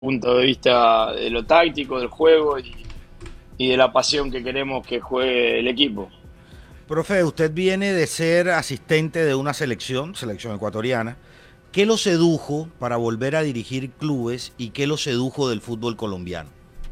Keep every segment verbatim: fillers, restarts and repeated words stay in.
punto de vista de lo táctico, del juego y, y de la pasión que queremos que juegue el equipo. Profe, usted viene de ser asistente de una selección, selección ecuatoriana. ¿Qué lo sedujo para volver a dirigir clubes y qué lo sedujo del fútbol colombiano?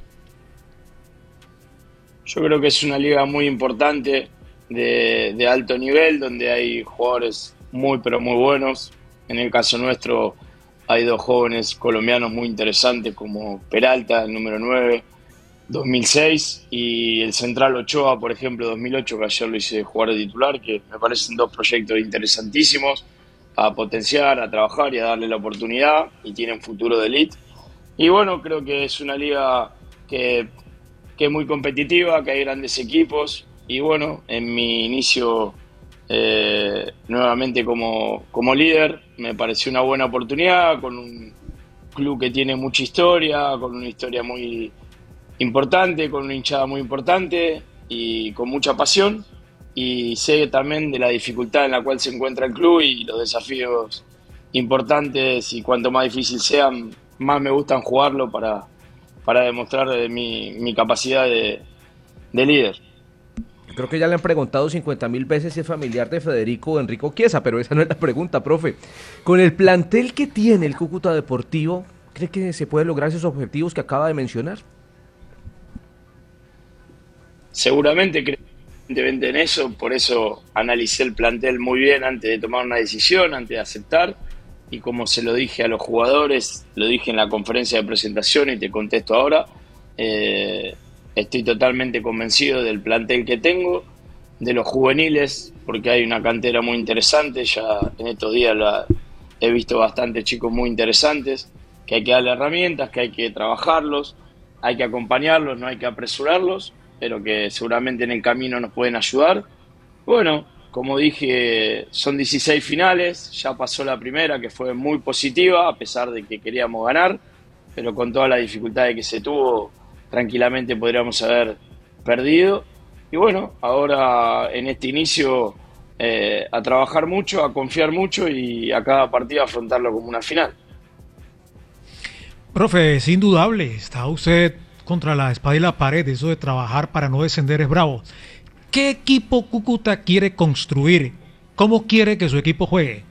Yo creo que es una liga muy importante, de, de alto nivel, donde hay jugadores muy, pero muy buenos. En el caso nuestro hay dos jóvenes colombianos muy interesantes como Peralta, el número nueve, dos mil seis, y el central Ochoa, por ejemplo, dos mil ocho, que ayer lo hice jugar de titular, que me parecen dos proyectos interesantísimos a potenciar, a trabajar y a darle la oportunidad, y tienen futuro de elite. Y bueno, creo que es una liga que que es muy competitiva, que hay grandes equipos y bueno, en mi inicio eh, nuevamente como, como líder me pareció una buena oportunidad con un club que tiene mucha historia, con una historia muy importante, con una hinchada muy importante y con mucha pasión, y sé también de la dificultad en la cual se encuentra el club y los desafíos importantes, y cuanto más difícil sean, más me gustan jugarlo para, para demostrar mi, mi capacidad de, de líder. Creo que ya le han preguntado cincuenta mil veces si es familiar de Federico Enrico Chiesa, pero esa no es la pregunta, profe. Con el plantel que tiene el Cúcuta Deportivo, ¿cree que se pueden lograr esos objetivos que acaba de mencionar? Seguramente creo en eso, por eso analicé el plantel muy bien antes de tomar una decisión, antes de aceptar, y como se lo dije a los jugadores, lo dije en la conferencia de presentación y te contesto ahora, eh, estoy totalmente convencido del plantel que tengo, de los juveniles, porque hay una cantera muy interesante, ya en estos días la, he visto bastantes chicos muy interesantes, que hay que darle herramientas, que hay que trabajarlos, hay que acompañarlos, no hay que apresurarlos, pero que seguramente en el camino nos pueden ayudar. Bueno, como dije, son dieciséis finales, ya pasó la primera, que fue muy positiva, a pesar de que queríamos ganar, pero con todas las dificultades que se tuvo, tranquilamente podríamos haber perdido. Y bueno, ahora en este inicio eh, a trabajar mucho, a confiar mucho y a cada partido afrontarlo como una final. Profe, es indudable, está usted contra la espada y la pared, eso de trabajar para no descender es bravo. ¿Qué equipo Cúcuta quiere construir? ¿Cómo quiere que su equipo juegue?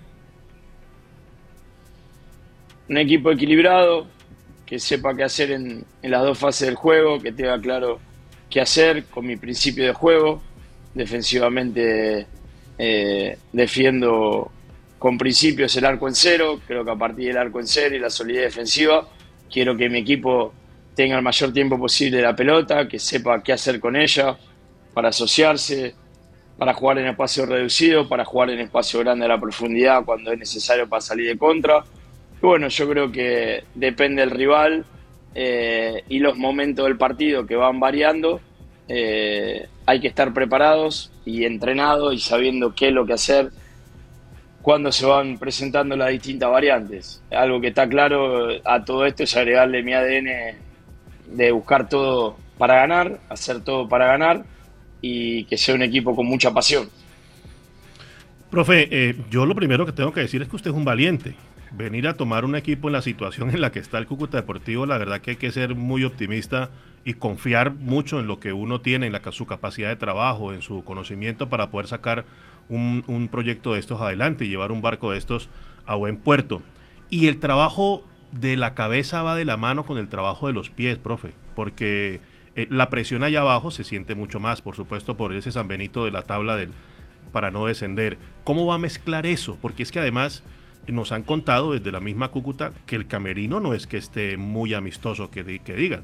Un equipo equilibrado, que sepa qué hacer en, en las dos fases del juego, que tenga claro qué hacer con mi principio de juego. Defensivamente eh, defiendo con principios el arco en cero, creo que a partir del arco en cero y la solidez defensiva, quiero que mi equipo tenga el mayor tiempo posible la pelota, que sepa qué hacer con ella, para asociarse, para jugar en espacio reducido, para jugar en espacio grande a la profundidad cuando es necesario para salir de contra. Y bueno, yo creo que depende del rival eh, y los momentos del partido que van variando. Eh, hay que estar preparados y entrenados y sabiendo qué es lo que hacer cuando se van presentando las distintas variantes. Algo que está claro a todo esto es agregarle mi A D N de buscar todo para ganar, hacer todo para ganar y que sea un equipo con mucha pasión. Profe, eh, yo lo primero que tengo que decir es que usted es un valiente. Venir a tomar un equipo en la situación en la que está el Cúcuta Deportivo, la verdad que hay que ser muy optimista y confiar mucho en lo que uno tiene, en la, su capacidad de trabajo, en su conocimiento para poder sacar un, un proyecto de estos adelante y llevar un barco de estos a buen puerto. Y el trabajo de la cabeza va de la mano con el trabajo de los pies, profe, porque eh, la presión allá abajo se siente mucho más, por supuesto, por ese San Benito de la tabla del, para no descender. ¿Cómo va a mezclar eso? Porque es que además nos han contado desde la misma Cúcuta que el camerino no es que esté muy amistoso, que, que digan.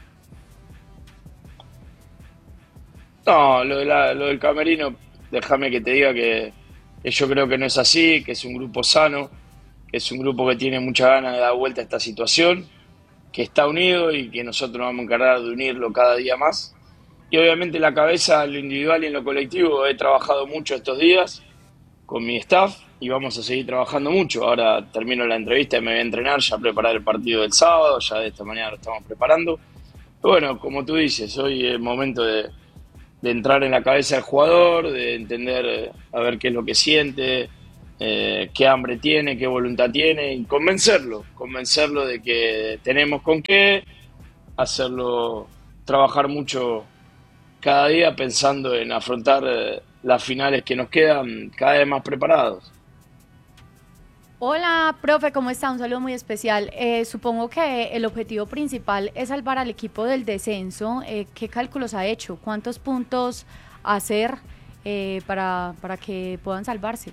No, lo, de la, lo del camerino, déjame que te diga que, que yo creo que no es así, que es un grupo sano, que es un grupo que tiene mucha ganas de dar vuelta a esta situación, que está unido y que nosotros nos vamos a encargar de unirlo cada día más. Y obviamente la cabeza, en lo individual y en lo colectivo, he trabajado mucho estos días con mi staff y vamos a seguir trabajando mucho. Ahora termino la entrevista y me voy a entrenar, ya a preparar el partido del sábado, ya de esta manera lo estamos preparando. Pero bueno, como tú dices, hoy es el momento de, de entrar en la cabeza del jugador, de entender a ver qué es lo que siente, eh, qué hambre tiene, qué voluntad tiene, y convencerlo, convencerlo de que tenemos con qué, hacerlo trabajar mucho cada día pensando en afrontar eh, las finales que nos quedan cada vez más preparados. Hola, profe, ¿cómo está? Un saludo muy especial. Eh, supongo que el objetivo principal es salvar al equipo del descenso. Eh, ¿Qué cálculos ha hecho? ¿Cuántos puntos hacer eh, para, para que puedan salvarse?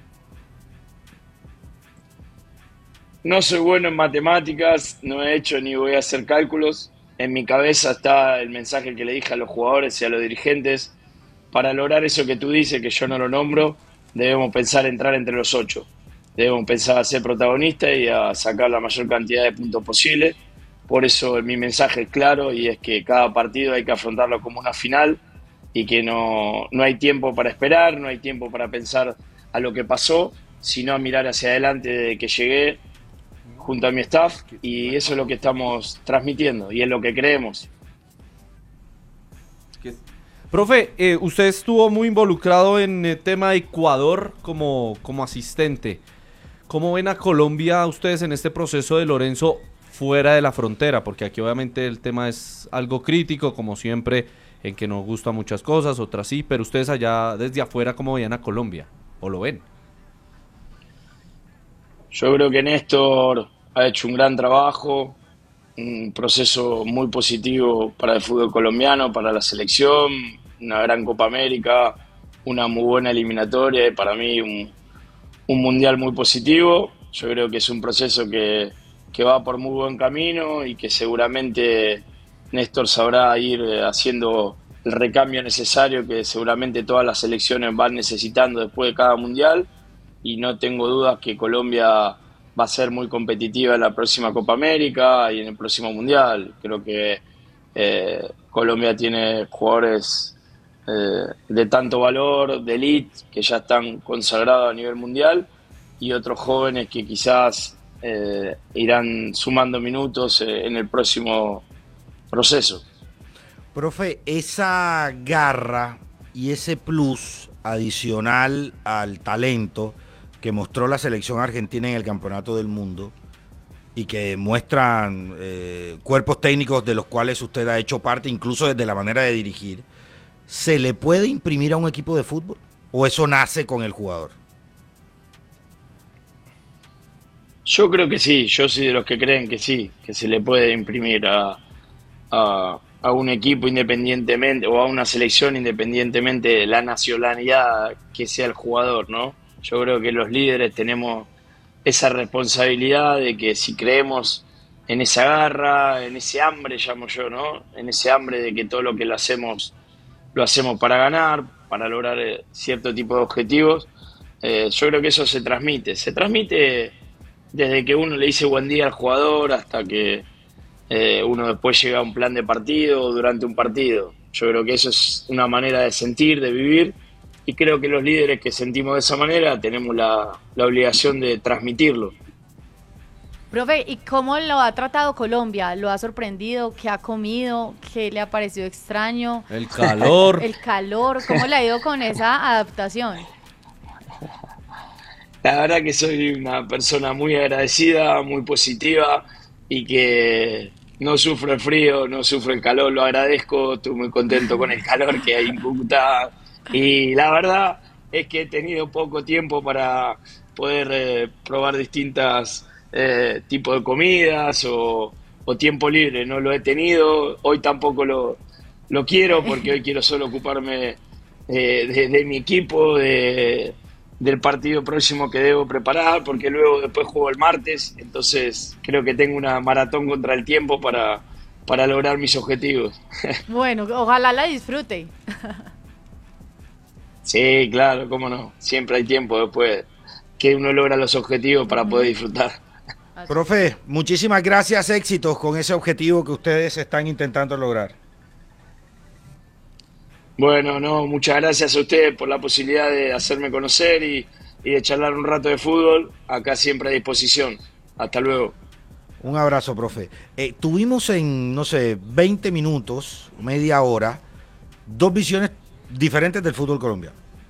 No soy bueno en matemáticas, no he hecho ni voy a hacer cálculos. En mi cabeza está el mensaje que le dije a los jugadores y a los dirigentes. Para lograr eso que tú dices, que yo no lo nombro, debemos pensar en entrar entre los ocho. Debemos pensar a ser protagonistas y a sacar la mayor cantidad de puntos posible. Por eso mi mensaje es claro y es que cada partido hay que afrontarlo como una final y que no, no hay tiempo para esperar, no hay tiempo para pensar a lo que pasó, sino a mirar hacia adelante desde que llegué junto a mi staff, y eso es lo que estamos transmitiendo y es lo que creemos. Profe, eh, usted estuvo muy involucrado en el tema de Ecuador como, como asistente. ¿Cómo ven a Colombia ustedes en este proceso de Lorenzo fuera de la frontera? Porque aquí obviamente el tema es algo crítico, como siempre, en que nos gustan muchas cosas, otras sí, pero ustedes allá desde afuera, ¿cómo veían a Colombia? ¿O lo ven? Yo creo que Néstor ha hecho un gran trabajo, un proceso muy positivo para el fútbol colombiano, para la selección, una gran Copa América, una muy buena eliminatoria y para mí un, un mundial muy positivo. Yo creo que es un proceso que, que va por muy buen camino y que seguramente Néstor sabrá ir haciendo el recambio necesario que seguramente todas las selecciones van necesitando después de cada mundial, y no tengo dudas que Colombia va a ser muy competitiva en la próxima Copa América y en el próximo Mundial. Creo que eh, Colombia tiene jugadores eh, de tanto valor, de elite, que ya están consagrados a nivel mundial, y otros jóvenes que quizás eh, irán sumando minutos eh, en el próximo proceso. Profe, esa garra y ese plus adicional al talento que mostró la selección argentina en el Campeonato del Mundo y que muestran eh, cuerpos técnicos de los cuales usted ha hecho parte, incluso desde la manera de dirigir, ¿se le puede imprimir a un equipo de fútbol o eso nace con el jugador? Yo creo que sí, yo soy de los que creen que sí, que se le puede imprimir a, a, a un equipo independientemente o a una selección independientemente de la nacionalidad que sea el jugador, ¿no? Yo creo que los líderes tenemos esa responsabilidad de que si creemos en esa garra, en ese hambre, llamo yo, ¿no? En ese hambre de que todo lo que lo hacemos, lo hacemos para ganar, para lograr eh, cierto tipo de objetivos, eh, yo creo que eso se transmite. Se transmite desde que uno le dice buen día al jugador hasta que eh, uno después llega a un plan de partido o durante un partido. Yo creo que eso es una manera de sentir, de vivir, y creo que los líderes que sentimos de esa manera tenemos la, la obligación de transmitirlo. Profe, ¿y cómo lo ha tratado Colombia? ¿Lo ha sorprendido? ¿Qué ha comido? ¿Qué le ha parecido extraño? El calor. El calor, ¿cómo le ha ido con esa adaptación? La verdad que soy una persona muy agradecida, muy positiva y que no sufro el frío, no sufro el calor, lo agradezco, estoy muy contento con el calor que hay en Cúcuta. Y la verdad es que he tenido poco tiempo para poder eh, probar distintas eh, tipos de comidas o, o tiempo libre. No lo he tenido, hoy tampoco lo, lo quiero porque hoy quiero solo ocuparme eh, de, de mi equipo, de, del partido próximo que debo preparar, porque luego después juego el martes, entonces creo que tengo una maratón contra el tiempo para, para lograr mis objetivos. Bueno, ojalá la disfrute. Sí, claro, cómo no. Siempre hay tiempo después que uno logra los objetivos para poder disfrutar. Profe, muchísimas gracias, éxitos con ese objetivo que ustedes están intentando lograr. Bueno, no, muchas gracias a ustedes por la posibilidad de hacerme conocer y, y de charlar un rato de fútbol. Acá siempre a disposición. Hasta luego. Un abrazo, profe. Eh, tuvimos en, no sé, veinte minutos, media hora, dos visiones diferentes del fútbol colombiano.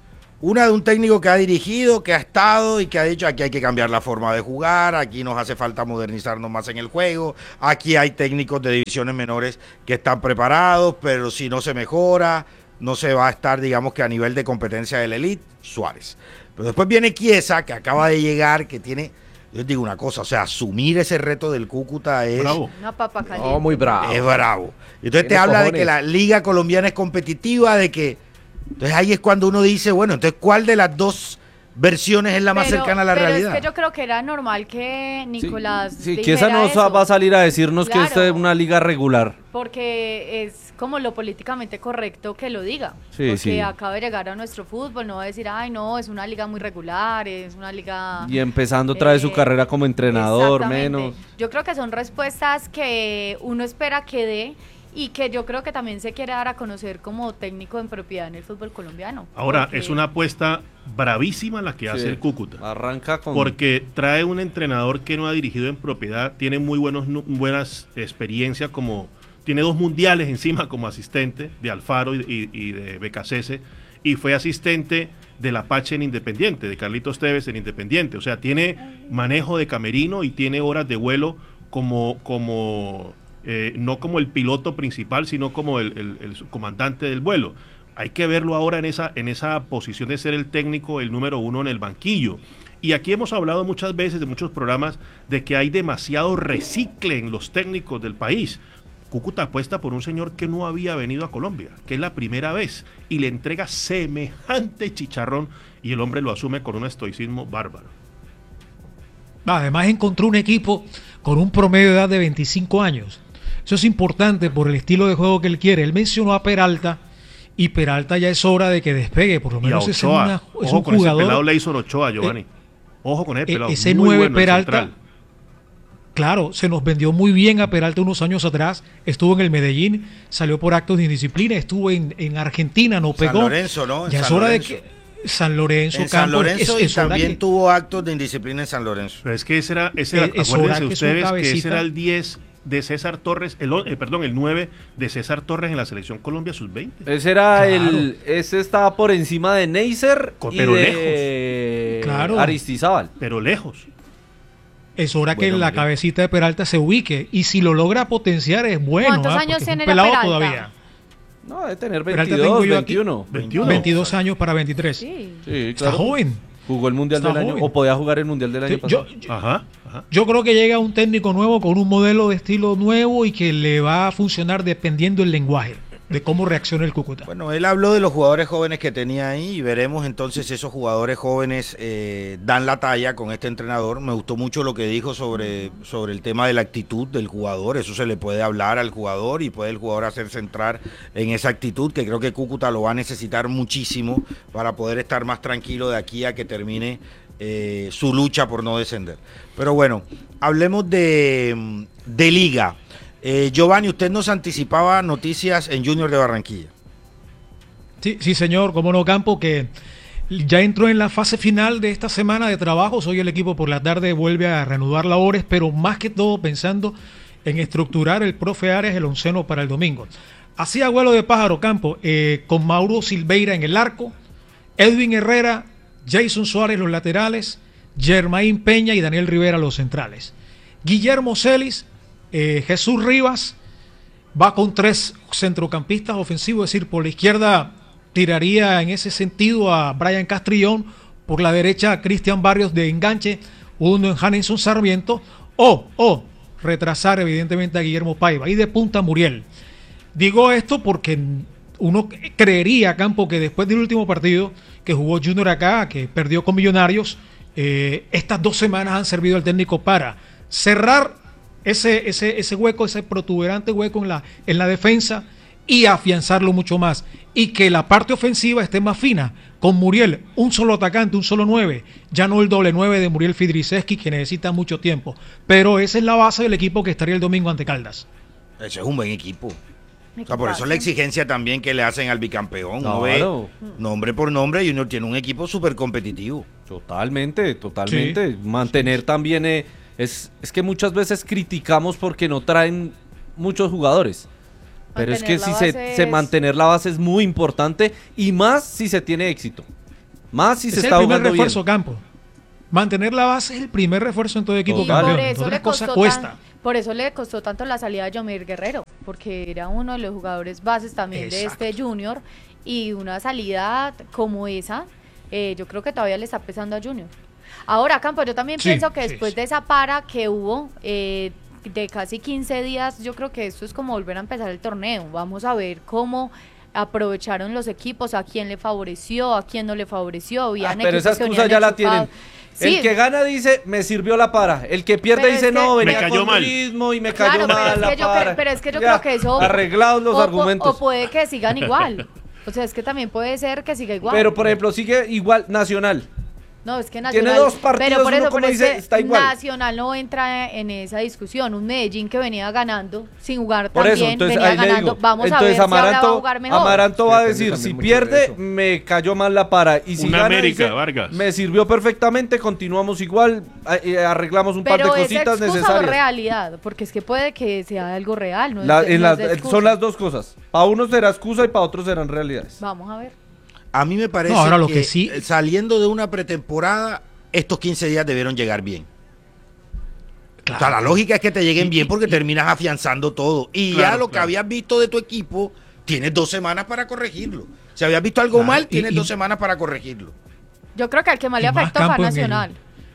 Una de un técnico que ha dirigido, que ha estado y que ha dicho aquí hay que cambiar la forma de jugar, aquí nos hace falta modernizarnos más en el juego, aquí hay técnicos de divisiones menores que están preparados, pero si no se mejora, no se va a estar, digamos que a nivel de competencia del elite, Suárez. Pero después viene Chiesa, que acaba de llegar, que tiene, yo les digo una cosa, o sea, asumir ese reto del Cúcuta es... Bravo. Una papa caliente. No, muy bravo. Es bravo. Entonces te Tiene habla cojones. de que la liga colombiana es competitiva, de que... Entonces ahí es cuando uno dice, bueno, entonces ¿cuál de las dos versiones es la más Pero- cercana a la pero realidad? es que yo creo que era normal que Nicolás Sí, dijera que esa no eso, va a salir a decirnos que esta es Claro. una liga regular. porque es como lo políticamente correcto que lo diga. Sí, porque sí. acaba de llegar a nuestro fútbol, no va a decir, ay, no, es una liga muy regular, es una liga... Y empezando otra vez su Eh, carrera como entrenador, Exactamente. menos. Yo creo que son respuestas que uno espera que dé y que yo creo que también se quiere dar a conocer como técnico en propiedad en el fútbol colombiano. Ahora, Porque- es una apuesta bravísima la que hace Sí. el Cúcuta. Arranca con... Porque trae un entrenador que no ha dirigido en propiedad, tiene muy buenos, nu- buenas experiencias, como tiene dos mundiales encima como asistente de Alfaro y, y- y de Becasese, y fue asistente del Apache en Independiente, de Carlitos Tevez en Independiente. O sea, tiene manejo de camerino y tiene horas de vuelo como, como eh, no como el piloto principal, sino como el, el- el comandante del vuelo. Hay que verlo ahora en esa, en esa posición de ser el técnico, el número uno en el banquillo. Y aquí hemos hablado muchas veces, de muchos programas, de que hay demasiado recicle en los técnicos del país. Cúcuta apuesta por un señor que no había venido a Colombia, que es la primera vez, y le entrega semejante chicharrón, y el hombre lo asume con un estoicismo bárbaro. Además encontró un equipo con un promedio de edad de veinticinco años. Eso es importante por el estilo de juego que él quiere. Él mencionó a Peralta y Peralta ya es hora de que despegue. Por lo Y a menos es, Ochoa, una- es ojo un con ese pelado jugador. Leison Ochoa, Giovanni. Ojo con ese eh, pelado. ese muy nueve bueno, el Peralta, central. Claro, se nos vendió muy bien a Peralta unos años atrás. Estuvo en el Medellín, salió por actos de indisciplina, estuvo en, en Argentina, no San pegó. Lorenzo, ¿no? En Ya es San hora Lorenzo. de que San Lorenzo, En San Campos, Lorenzo es- y es hora también que- tuvo actos de indisciplina en San Lorenzo. Pero es que ese era, ese era Eh, es hora acuérdense que su ustedes que ese cabecita- era el diez de César Torres, el, o- eh, perdón, el nueve de César Torres en la selección Colombia sub veinte. Ese era Claro. el... Ese estaba por encima de Neisser Con- y pero de Claro. Aristizábal. Pero lejos. Es hora que Bueno, la mire. cabecita de Peralta se ubique. Y si lo logra potenciar es bueno. ¿Cuántos ¿ah? años Porque es un tiene ya pelado Peralta? todavía. No, debe tener Peralta veintidós, tengo yo aquí. veintiuno. veintiuno. veintidós años para veintitrés. Sí. Sí, Está claro. joven. Jugó el Mundial Está del año, joven. o podía jugar el Mundial del año Sí, pasado. yo, yo- Ajá, ajá. yo creo que llega un técnico nuevo con un modelo de estilo nuevo y que le va a funcionar dependiendo del lenguaje, de cómo reacciona el Cúcuta. Bueno, él habló de los jugadores jóvenes que tenía ahí y veremos entonces si esos jugadores jóvenes eh, dan la talla con este entrenador. Me gustó mucho lo que dijo sobre, sobre el tema de la actitud del jugador. Eso se le puede hablar al jugador y puede el jugador hacerse entrar en esa actitud, que creo que Cúcuta lo va a necesitar muchísimo para poder estar más tranquilo de aquí a que termine eh, su lucha por no descender. Pero bueno, hablemos de, de liga. Eh, Giovanni, usted nos anticipaba noticias en Junior de Barranquilla. Sí, sí, señor, como no, Campo, que ya entró en la fase final de esta semana de trabajos. Hoy el equipo por la tarde vuelve a reanudar labores, pero más que todo pensando en estructurar el profe Arias el onceno para el domingo. Así a vuelo de pájaro, Campo, eh, con Mauro Silveira en el arco, Edwin Herrera, Jason Suárez los laterales, Germain Peña y Daniel Rivera los centrales. Guillermo Celis, eh, Jesús Rivas, va con tres centrocampistas ofensivos, es decir, por la izquierda tiraría en ese sentido a Brian Castrillón, por la derecha a Cristian Barrios de enganche, uno en Hanenson Sarmiento, o, o retrasar evidentemente a Guillermo Paiva, y de punta Muriel. Digo esto porque uno creería, Campo, que después del último partido que jugó Junior acá, que perdió con Millonarios, eh, estas dos semanas han servido al técnico para cerrar ese, ese, ese hueco, ese protuberante hueco en la, en la defensa y afianzarlo mucho más. Y que la parte ofensiva esté más fina, con Muriel, un solo atacante, un solo nueve, ya no el doble nueve de Muriel Fidriceski, que necesita mucho tiempo. Pero esa es la base del equipo que estaría el domingo ante Caldas. Ese es un buen equipo. O sea, por eso la exigencia también que le hacen al bicampeón. Uno ve Claro. nombre por nombre, Junior tiene un equipo súper competitivo. Totalmente, totalmente. Mantener también eh, es, es que muchas veces criticamos porque no traen muchos jugadores. Pero es que Mantener si la se, base se es- mantener la base es muy importante y más si se tiene éxito. Más si se es está el primer jugando refuerzo, bien. Campo. Mantener la base es el primer refuerzo en todo equipo Total. campeón. Por eso, Entonces, le la cosa costó cuesta. tan- por eso le costó tanto la salida de Yomir Guerrero, porque era uno de los jugadores bases también Exacto. de este Junior, y una salida como esa, eh, yo creo que todavía le está pesando a Junior. Ahora, Campo, yo también Sí, pienso que sí, después sí. de esa para que hubo eh, de casi quince días, yo creo que esto es como volver a empezar el torneo. Vamos a ver cómo aprovecharon los equipos, a quién le favoreció, a quién no le favoreció. Ah, Habían pero esa equipos que excusa venían ya la enchufados. tienen. Sí, El que gana dice, me sirvió la para. El que pierde Pero dice, es que- no, Me venía cayó con mal. ritmo y me Claro, cayó pero mal es la que yo para. creo- pero es que yo Ya, creo que eso- arreglados los o, o- argumentos. o puede que sigan igual. O sea, es que también puede ser que siga igual. Pero, por ejemplo, sigue igual Nacional. No, es que Tiene Nacional. dos partidos, pero por uno eso, como pero es dice, que está igual. Nacional no entra en esa discusión. Un Medellín que venía ganando, sin jugar Por tan eso, bien, entonces venía ahí le ganando. digo. Vamos entonces, a ver si ahora va a Amaranto, jugar mejor. Amaranto va a Sí, decir, depende si también mucho de pierde, eso. me cayó mal la para. Y si Una gana, América, dice, Vargas. me sirvió perfectamente, continuamos igual, a- eh, arreglamos un par Pero de es cositas excusa o necesarias. realidad, porque es que puede que sea algo real. No es- La- no en es las- de excusa. son las dos cosas. Para unos será excusa y para otros serán realidades. Vamos a ver. A mí me parece No, ahora lo que, que sí- eh, saliendo de una pretemporada, estos quince días debieron llegar bien. Claro. O sea, la lógica es que te lleguen Y- bien y- porque y- terminas afianzando todo. Y ya Claro, lo que claro. habías visto de tu equipo, tienes dos semanas para corregirlo. Si habías visto algo Claro, mal, y- tienes y- dos semanas para corregirlo. Yo creo que al que más le Y más afectó fue a campo en el- Nacional.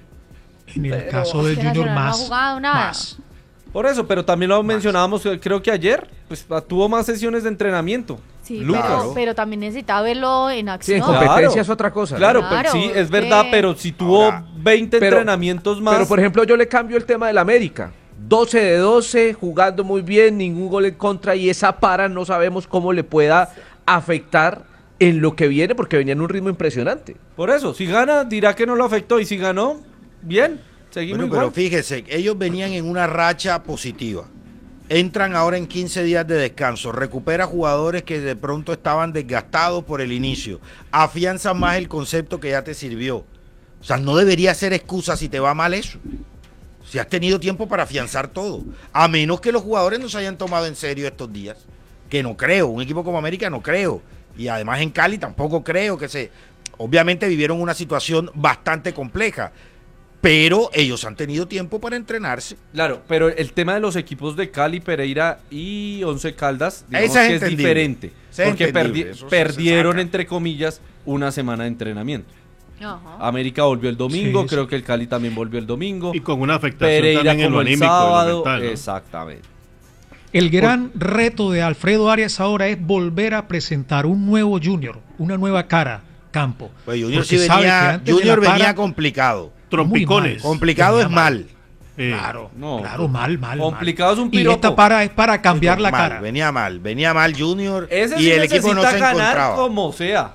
En el Pero caso es del que Junior Nacional no ha más, jugado nada. más. Por eso, pero también lo mencionábamos, eh, creo que ayer, pues tuvo más sesiones de entrenamiento. Sí, Lucas. pero, pero también necesitaba verlo en Sí, en acción. competencia Claro. es otra cosa. ¿no? Claro, Claro, pero sí, es es verdad, que- pero si tuvo Ahora, veinte pero- entrenamientos más. Pero por ejemplo, yo le cambio el tema del América. doce de doce, jugando muy bien, ningún gol en contra, y esa para no sabemos cómo le pueda afectar en lo que viene, porque venía en un ritmo impresionante. Por eso, si gana, dirá que no lo afectó, y si ganó, bien, seguimos Bueno, igual. pero fíjese, ellos venían en una racha positiva. Entran ahora en quince días de descanso, recupera jugadores que de pronto estaban desgastados por el inicio, afianza más el concepto que ya te sirvió. O sea, no debería ser excusa si te va mal eso. Si has tenido tiempo para afianzar todo, a menos que los jugadores no se hayan tomado en serio estos días, que no creo, un equipo como América no creo, y además en Cali tampoco creo que se... Obviamente vivieron una situación bastante compleja, pero ellos han tenido tiempo para entrenarse. Claro, pero el tema de los equipos de Cali, Pereira y Once Caldas, digamos Esa es que es entendible. diferente. Esa es Porque entendible, perdi- eso se- perdieron, se saca. entre comillas, una semana de entrenamiento. Ajá. América volvió el domingo, Sí, sí. creo que el Cali también volvió el domingo. Y con una afectación Pereira también en como lo el anímico, en lo sábado. mental, ¿no? Exactamente. El gran reto de Alfredo Arias ahora es volver a presentar un nuevo Junior, una nueva cara, Campo. Pues Junior Porque sí sabe que venía, antes de Junior la para- venía complicado. Trompicones. Complicado Venía es mal. Eh, Claro, no, claro, mal, mal. complicado mal. es un Y piropo. esta para es para cambiar la Mal, cara. Venía mal, venía mal Junior Ese y sí el equipo no necesita se ganar encontraba. como sea.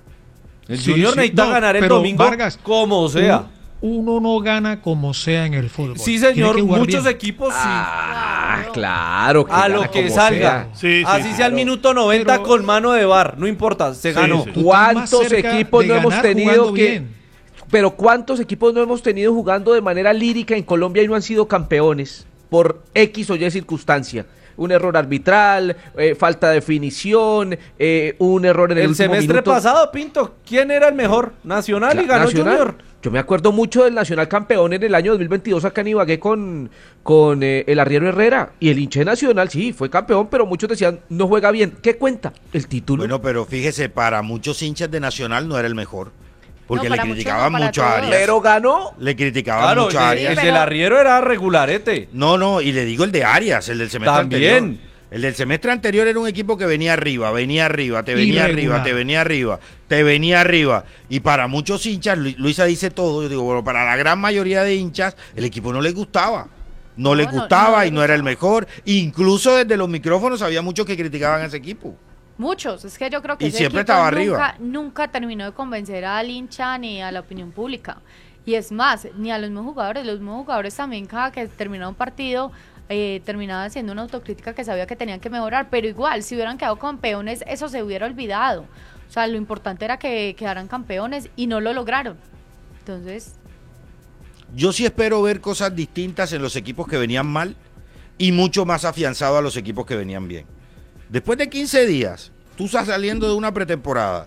El Sí, Junior sí, necesita no, ganar el pero, domingo Vargas, como sea. Un- Uno no gana como sea en el fútbol. Sí, Tiene señor, que jugar muchos bien. equipos sí. Ah, Claro. claro. A gana lo que como salga. sea. Sí, sí, Así sí. sea el minuto noventa Pero- con mano de bar, no importa, se Sí, ganó. sí. Tú estás más ¿Cuántos cerca equipos de no hemos ganar tenido jugando que... bien. Pero ¿cuántos equipos no hemos tenido jugando de manera lírica en Colombia y no han sido campeones? Por X o Y circunstancia. Un error arbitral, eh, falta de definición, eh, un error en el, El último semestre minuto. pasado, Pinto, ¿quién era el mejor? Nacional y Cla- ganó Nacional. Junior. Yo me acuerdo mucho del Nacional campeón en el año dos mil veintidós acá en Ibagué con, con eh, el Arriero Herrera. Y el hincha de Nacional, sí, fue campeón, pero muchos decían, no juega bien. ¿Qué cuenta? El título. Bueno, pero fíjese, para muchos hinchas de Nacional no era el mejor. Porque No, le para muchos criticaban no, para mucho a todos. Arias. pero ganó. Le criticaban Claro, mucho a el, Arias. el pero- del Arriero era regularete. No, no, y le digo el de Arias, el del semestre También. anterior. El del semestre anterior era un equipo que venía arriba, venía arriba, te venía Irregular. arriba, te venía arriba, te venía arriba. Y para muchos hinchas, Lu- Luisa dice todo, yo digo, bueno, para la gran mayoría de hinchas, el equipo no les gustaba. No, No, les no, gustaba no y les no era el gustaba. mejor. Incluso desde los micrófonos había muchos que criticaban a ese equipo. Muchos, es que yo creo que Y ese siempre equipo estaba nunca, arriba. nunca terminó de convencer al hincha ni a la opinión pública. Y es más, ni a los mismos jugadores, los mismos jugadores también cada que terminaba un partido eh, terminaban haciendo una autocrítica que sabía que tenían que mejorar, pero igual, si hubieran quedado campeones, eso se hubiera olvidado. O sea, lo importante era que quedaran campeones y no lo lograron. Entonces, Yo sí espero ver cosas distintas en los equipos que venían mal y mucho más afianzado a los equipos que venían bien. Después de quince días, tú estás saliendo de una pretemporada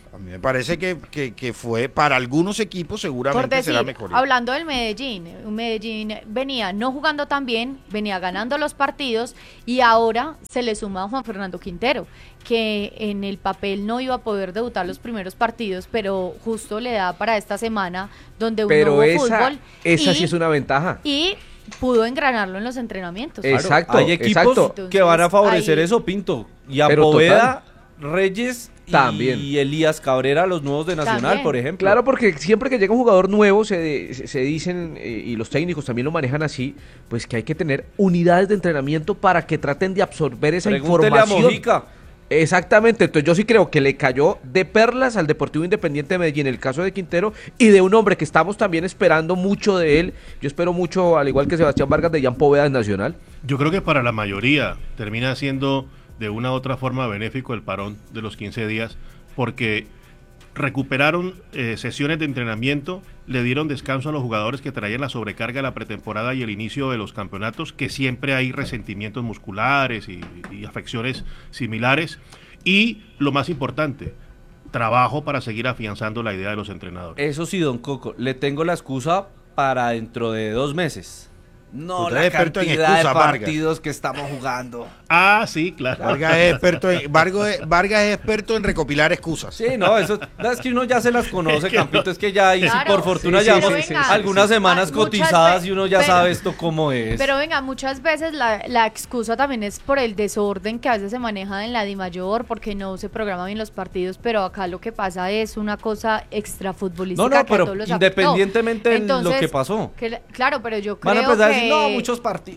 A mí me parece que, que, que fue para algunos equipos Por seguramente decir, será mejor. hablando del Medellín, un Medellín venía no jugando tan bien, venía ganando los partidos y ahora se le suma a Juan Fernando Quintero, que en el papel no iba a poder debutar los primeros partidos, pero justo le da para esta semana donde uno Pero hubo esa, fútbol esa y, sí es una ventaja. y pudo engranarlo en los entrenamientos. Exacto, Hay equipos exacto. que van a favorecer Ahí- eso, Pinto. Y a Pero Poveda, Reyes y También. Elías Cabrera, los nuevos de Nacional, También. por ejemplo. Claro, porque siempre que llega un jugador nuevo se, se, se dicen, eh, y los técnicos también lo manejan así, pues que hay que tener unidades de entrenamiento para que traten de absorber esa Pregúntele información. a Mojica. Exactamente, entonces yo sí creo que le cayó de perlas al Deportivo Independiente de Medellín el caso de Quintero y de un hombre que estamos también esperando mucho de él. Yo espero mucho, al igual que Sebastián Vargas, de Jan Poveda en Nacional. Yo creo que para la mayoría termina siendo de una u otra forma benéfico el parón de los quince días, porque recuperaron eh, sesiones de entrenamiento, le dieron descanso a los jugadores que traían la sobrecarga de la pretemporada y el inicio de los campeonatos, que siempre hay resentimientos musculares y, y afecciones similares, y lo más importante, trabajo para seguir afianzando la idea de los entrenadores. Eso sí, don Coco, le tengo la excusa para dentro de dos meses. No, Usted la es experto en cantidad de excusas, Vargas. partidos que estamos jugando. Ah, sí, claro. Vargas es experto en, Vargas, es- Vargas es experto en recopilar excusas. Sí, no, eso no, es que uno ya se las conoce, Campito, es que ya, y si Claro. por fortuna Sí, ya sí, llevamos sí, sí, algunas sí. semanas Ah, muchas cotizadas ve- y uno ya pero- sabe esto cómo es. Pero venga, muchas veces la, la excusa también es por el desorden que a veces se maneja en la DIMAYOR, porque no se programan bien los partidos, pero acá lo que pasa es una cosa extrafutbolística. No, no, que a pero todos los independientemente de afectó. lo que Entonces, pasó. que la- claro, pero yo creo Van a empezar que... a decir, no, muchos partidos.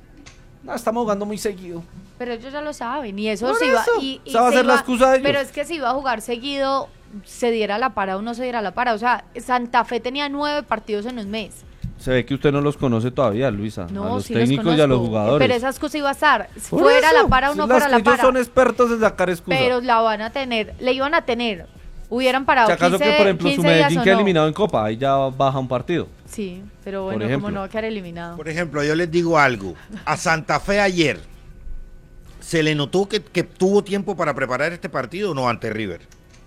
No, estamos jugando muy seguido. Pero ellos ya lo saben, y eso Por sí va... eso, Y, y esa va a se ser la iba- excusa de ellos. Pero es que si iba a jugar seguido, se diera la para o no se diera la para. O sea, Santa Fe tenía nueve partidos en un mes. Se ve que usted no los conoce todavía, Luisa. No, a los sí técnicos los y a los conozco, jugadores. pero esa excusa iba a estar, Por fuera eso, la para o no las fuera que la ellos para. son expertos en sacar excusas. Pero la van a tener, le iban a tener. Hubieran parado Si acaso quince, que, por ejemplo, su quince días Medellín o queda no. eliminado en Copa, ahí ya baja un partido. Sí, pero Por bueno, ejemplo. como no va a quedar eliminado. Por ejemplo, yo les digo algo. A Santa Fe ayer, ¿se le notó que, que tuvo tiempo para preparar este partido o no ante River?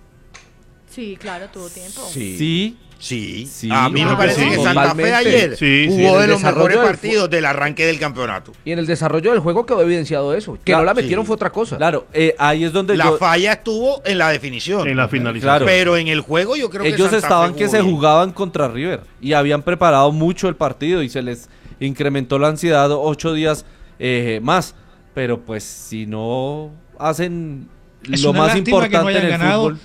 Sí, claro, tuvo tiempo. Sí. Sí. Sí, A mí me claro que parece sí. que Santa Fe Totalmente. ayer Sí, sí. jugó En el de los desarrollo mejores del partidos del arranque del campeonato. Y en el desarrollo del juego quedó evidenciado eso. Que Claro, no la metieron sí. fue otra cosa. Claro, eh, ahí es donde La yo... falla estuvo en la definición. En la finalización. Claro. Pero en el juego yo creo que Ellos Santa estaban Fe que jugó se bien. jugaban contra River y habían preparado mucho el partido y se les incrementó la ansiedad ocho días eh, más. Pero pues si no hacen Es lo una más lástima que no importante hayan en el ganado fútbol...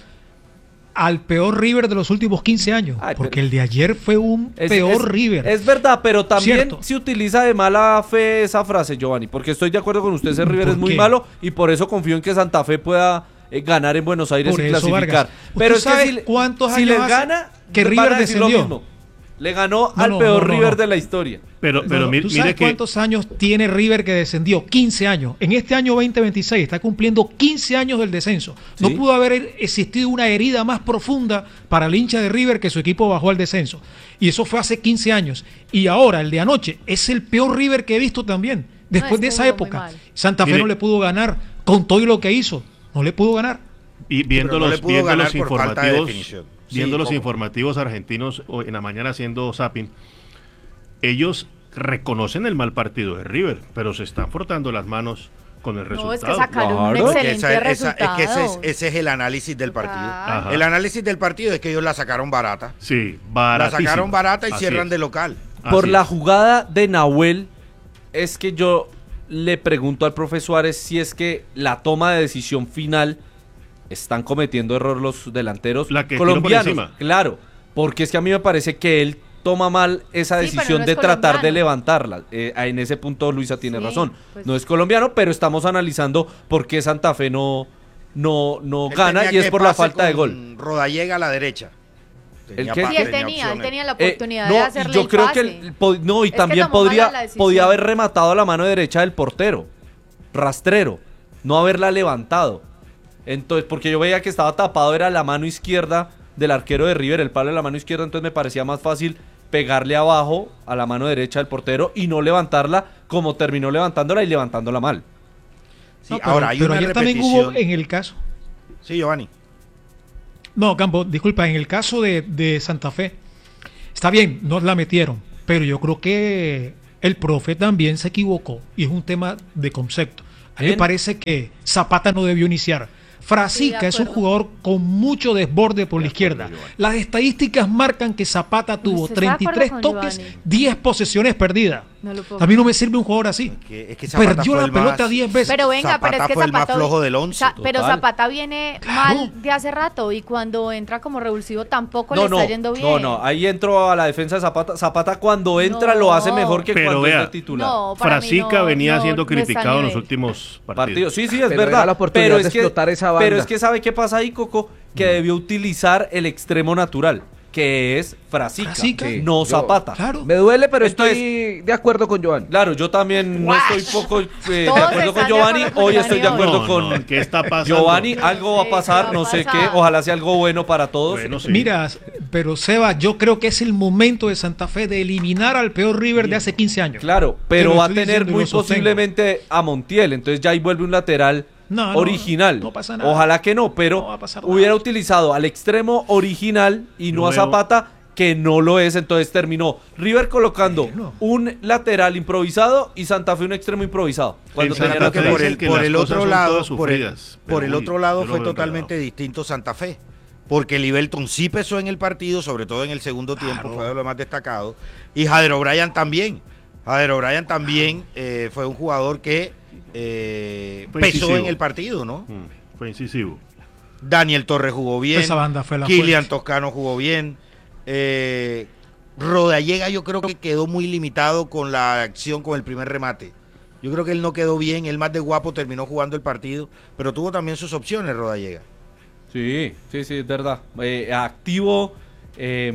al peor River de los últimos quince años. Ay, porque pero- el de ayer fue un Es- peor es- River. Es verdad, pero también Cierto. se utiliza de mala fe esa frase, Giovanni, porque estoy de acuerdo con usted, ese River ¿Por es muy qué? malo y por eso confío en que Santa Fe pueda eh, ganar en Buenos Aires Por y eso, clasificar. Vargas. Pero ¿Usted es que sabe si, le- cuántos si años les hace gana, que van River a decir lo descendió? mismo. Le ganó No, al no, peor no, no, River no. de la historia. Pero, No, pero no, mi- ¿tú mire sabes que cuántos años tiene River que descendió? quince años. En este año veinte veintiséis está cumpliendo quince años del descenso. No Sí. pudo haber existido una herida más profunda para el hincha de River que su equipo bajó al descenso. Y eso fue hace quince años. Y ahora, el de anoche, es el peor River que he visto también. Después es de que esa jugó muy época, mal. Santa Fe Mire. no le pudo ganar con todo y lo que hizo. No le pudo ganar. y viendo Pero no los, le pudo viendo ganar los por falta de informativos, definición. viendo Sí, los ¿cómo? informativos argentinos o en la mañana haciendo zapping, ellos reconocen el mal partido de River, pero se están frotando las manos con el No, es resultado. que sacaron un Claro. excelente Esa- esa- resultado. es que ese es, ese es el análisis del partido. Total. Ajá. El análisis del partido es que ellos la sacaron barata. Sí, La baratísima. sacaron barata y Así cierran es. de local. Por Así la es. jugada de Nahuel, es que yo le pregunto al profe Suárez si es que la toma de decisión final están cometiendo error los delanteros La que tiró por colombianos. encima. Claro, porque es que a mí me parece que él toma mal esa Sí, pero decisión no es de tratar de colombiano. levantarla. Eh, en ese punto Luisa tiene Sí, razón. pues- No es colombiano, pero estamos analizando por qué Santa Fe no, no, no Él gana tenía y es que por la pase falta de con gol. Rodallega a la derecha. Tenía qué? pa- Sí, él tenía tenía, él opciones. tenía la Eh, oportunidad no, de y hacerle yo el creo pase. que el- po- no y Es que también tomó mala podría la decisión. podía haber rematado a la mano derecha del portero, rastrero, no haberla levantado. Entonces, porque yo veía que estaba tapado era la mano izquierda del arquero de River, el palo de la mano izquierda, entonces me parecía más fácil pegarle abajo a la mano derecha del portero y no levantarla como terminó levantándola y levantándola mal. Sí, No, pero, ahora hay pero una ayer también repetición. hubo en el caso. Sí, Giovanni. No, Campo, disculpa, en el caso de, de Santa Fe, está bien, no la metieron, pero yo creo que el profe también se equivocó y es un tema de concepto. A mí me parece que Zapata no debió iniciar. Frasica Sí, es un jugador con mucho desborde por la izquierda. Las estadísticas marcan que Zapata tuvo ¿Usted está de treinta y tres acuerdo con toques, Giovanni? diez posesiones perdidas. No lo puedo A mí no me sirve un jugador así. Es que, es que Zapata Perdió fue la el pelota más- diez veces. Pero venga, Zapata pero es que fue el más Zapata flojo del once, Sa- pero total. Zapata viene Claro. mal de hace rato y cuando entra como revulsivo tampoco No, le no, está yendo bien. no, no, ahí entró a la defensa de Zapata. Zapata cuando entra No. lo hace mejor que Pero cuando vea, es de titular. No, para mí Frasica no, venía no, siendo no está a criticado en los nivel. últimos partidos. Partidos. Sí, sí, es Pero era verdad. la oportunidad pero de es que, explotar esa banda. pero es que ¿sabe qué pasa ahí, Coco? Que debió utilizar el extremo natural, que es Frasica, Frasica. Sí. no Yo- Zapata. Claro. Me duele, pero Entonces- estoy de acuerdo con Joan. Claro, yo también no estoy poco eh, de Todos acuerdo con están de Giovanni. acuerdo con Hoy estoy de Giovanni acuerdo No, con no, ¿qué está pasando? Giovanni. No Algo va a sé, pasar, ¿qué no va a sé qué. pasar? Ojalá sea algo bueno para todos. Bueno, sí. Mira, pero Seba, yo creo que es el momento de Santa Fe de eliminar al peor River de hace quince años. Claro, Te pero lo va a estoy tener diciendo y muy lo sostengo. posiblemente a Montiel. Entonces ya ahí vuelve un lateral No, no, original. no pasa nada. Ojalá que no, pero No va a pasar nada. hubiera utilizado al extremo original y no a Luego- Zapata, que no lo es. Entonces terminó River colocando Bueno. un lateral improvisado y Santa Fe un extremo improvisado. Cuando En tenía Santa la Fe que por dicen el, que por las el cosas otro son lado, todas por el, sufridas, por pero el uy, otro lado yo lo fue veo totalmente distinto Santa Fe, porque Libelton sí pesó en el partido, sobre todo en el segundo tiempo, fue de lo más destacado, y Jader O'Brien también. Jader O'Brien también eh, fue un jugador que eh, Fue pesó incisivo. en el partido, ¿no? Mm, fue incisivo. Daniel Torres jugó bien, Esa banda fue la Kilian fuerte. Toscano jugó bien, eh, Rodallega yo creo que quedó muy limitado con la acción, con el primer remate. Yo creo que él no quedó bien, él más de guapo terminó jugando el partido, pero tuvo también sus opciones Rodallega. Sí, sí, sí, es verdad. Eh, activo, eh,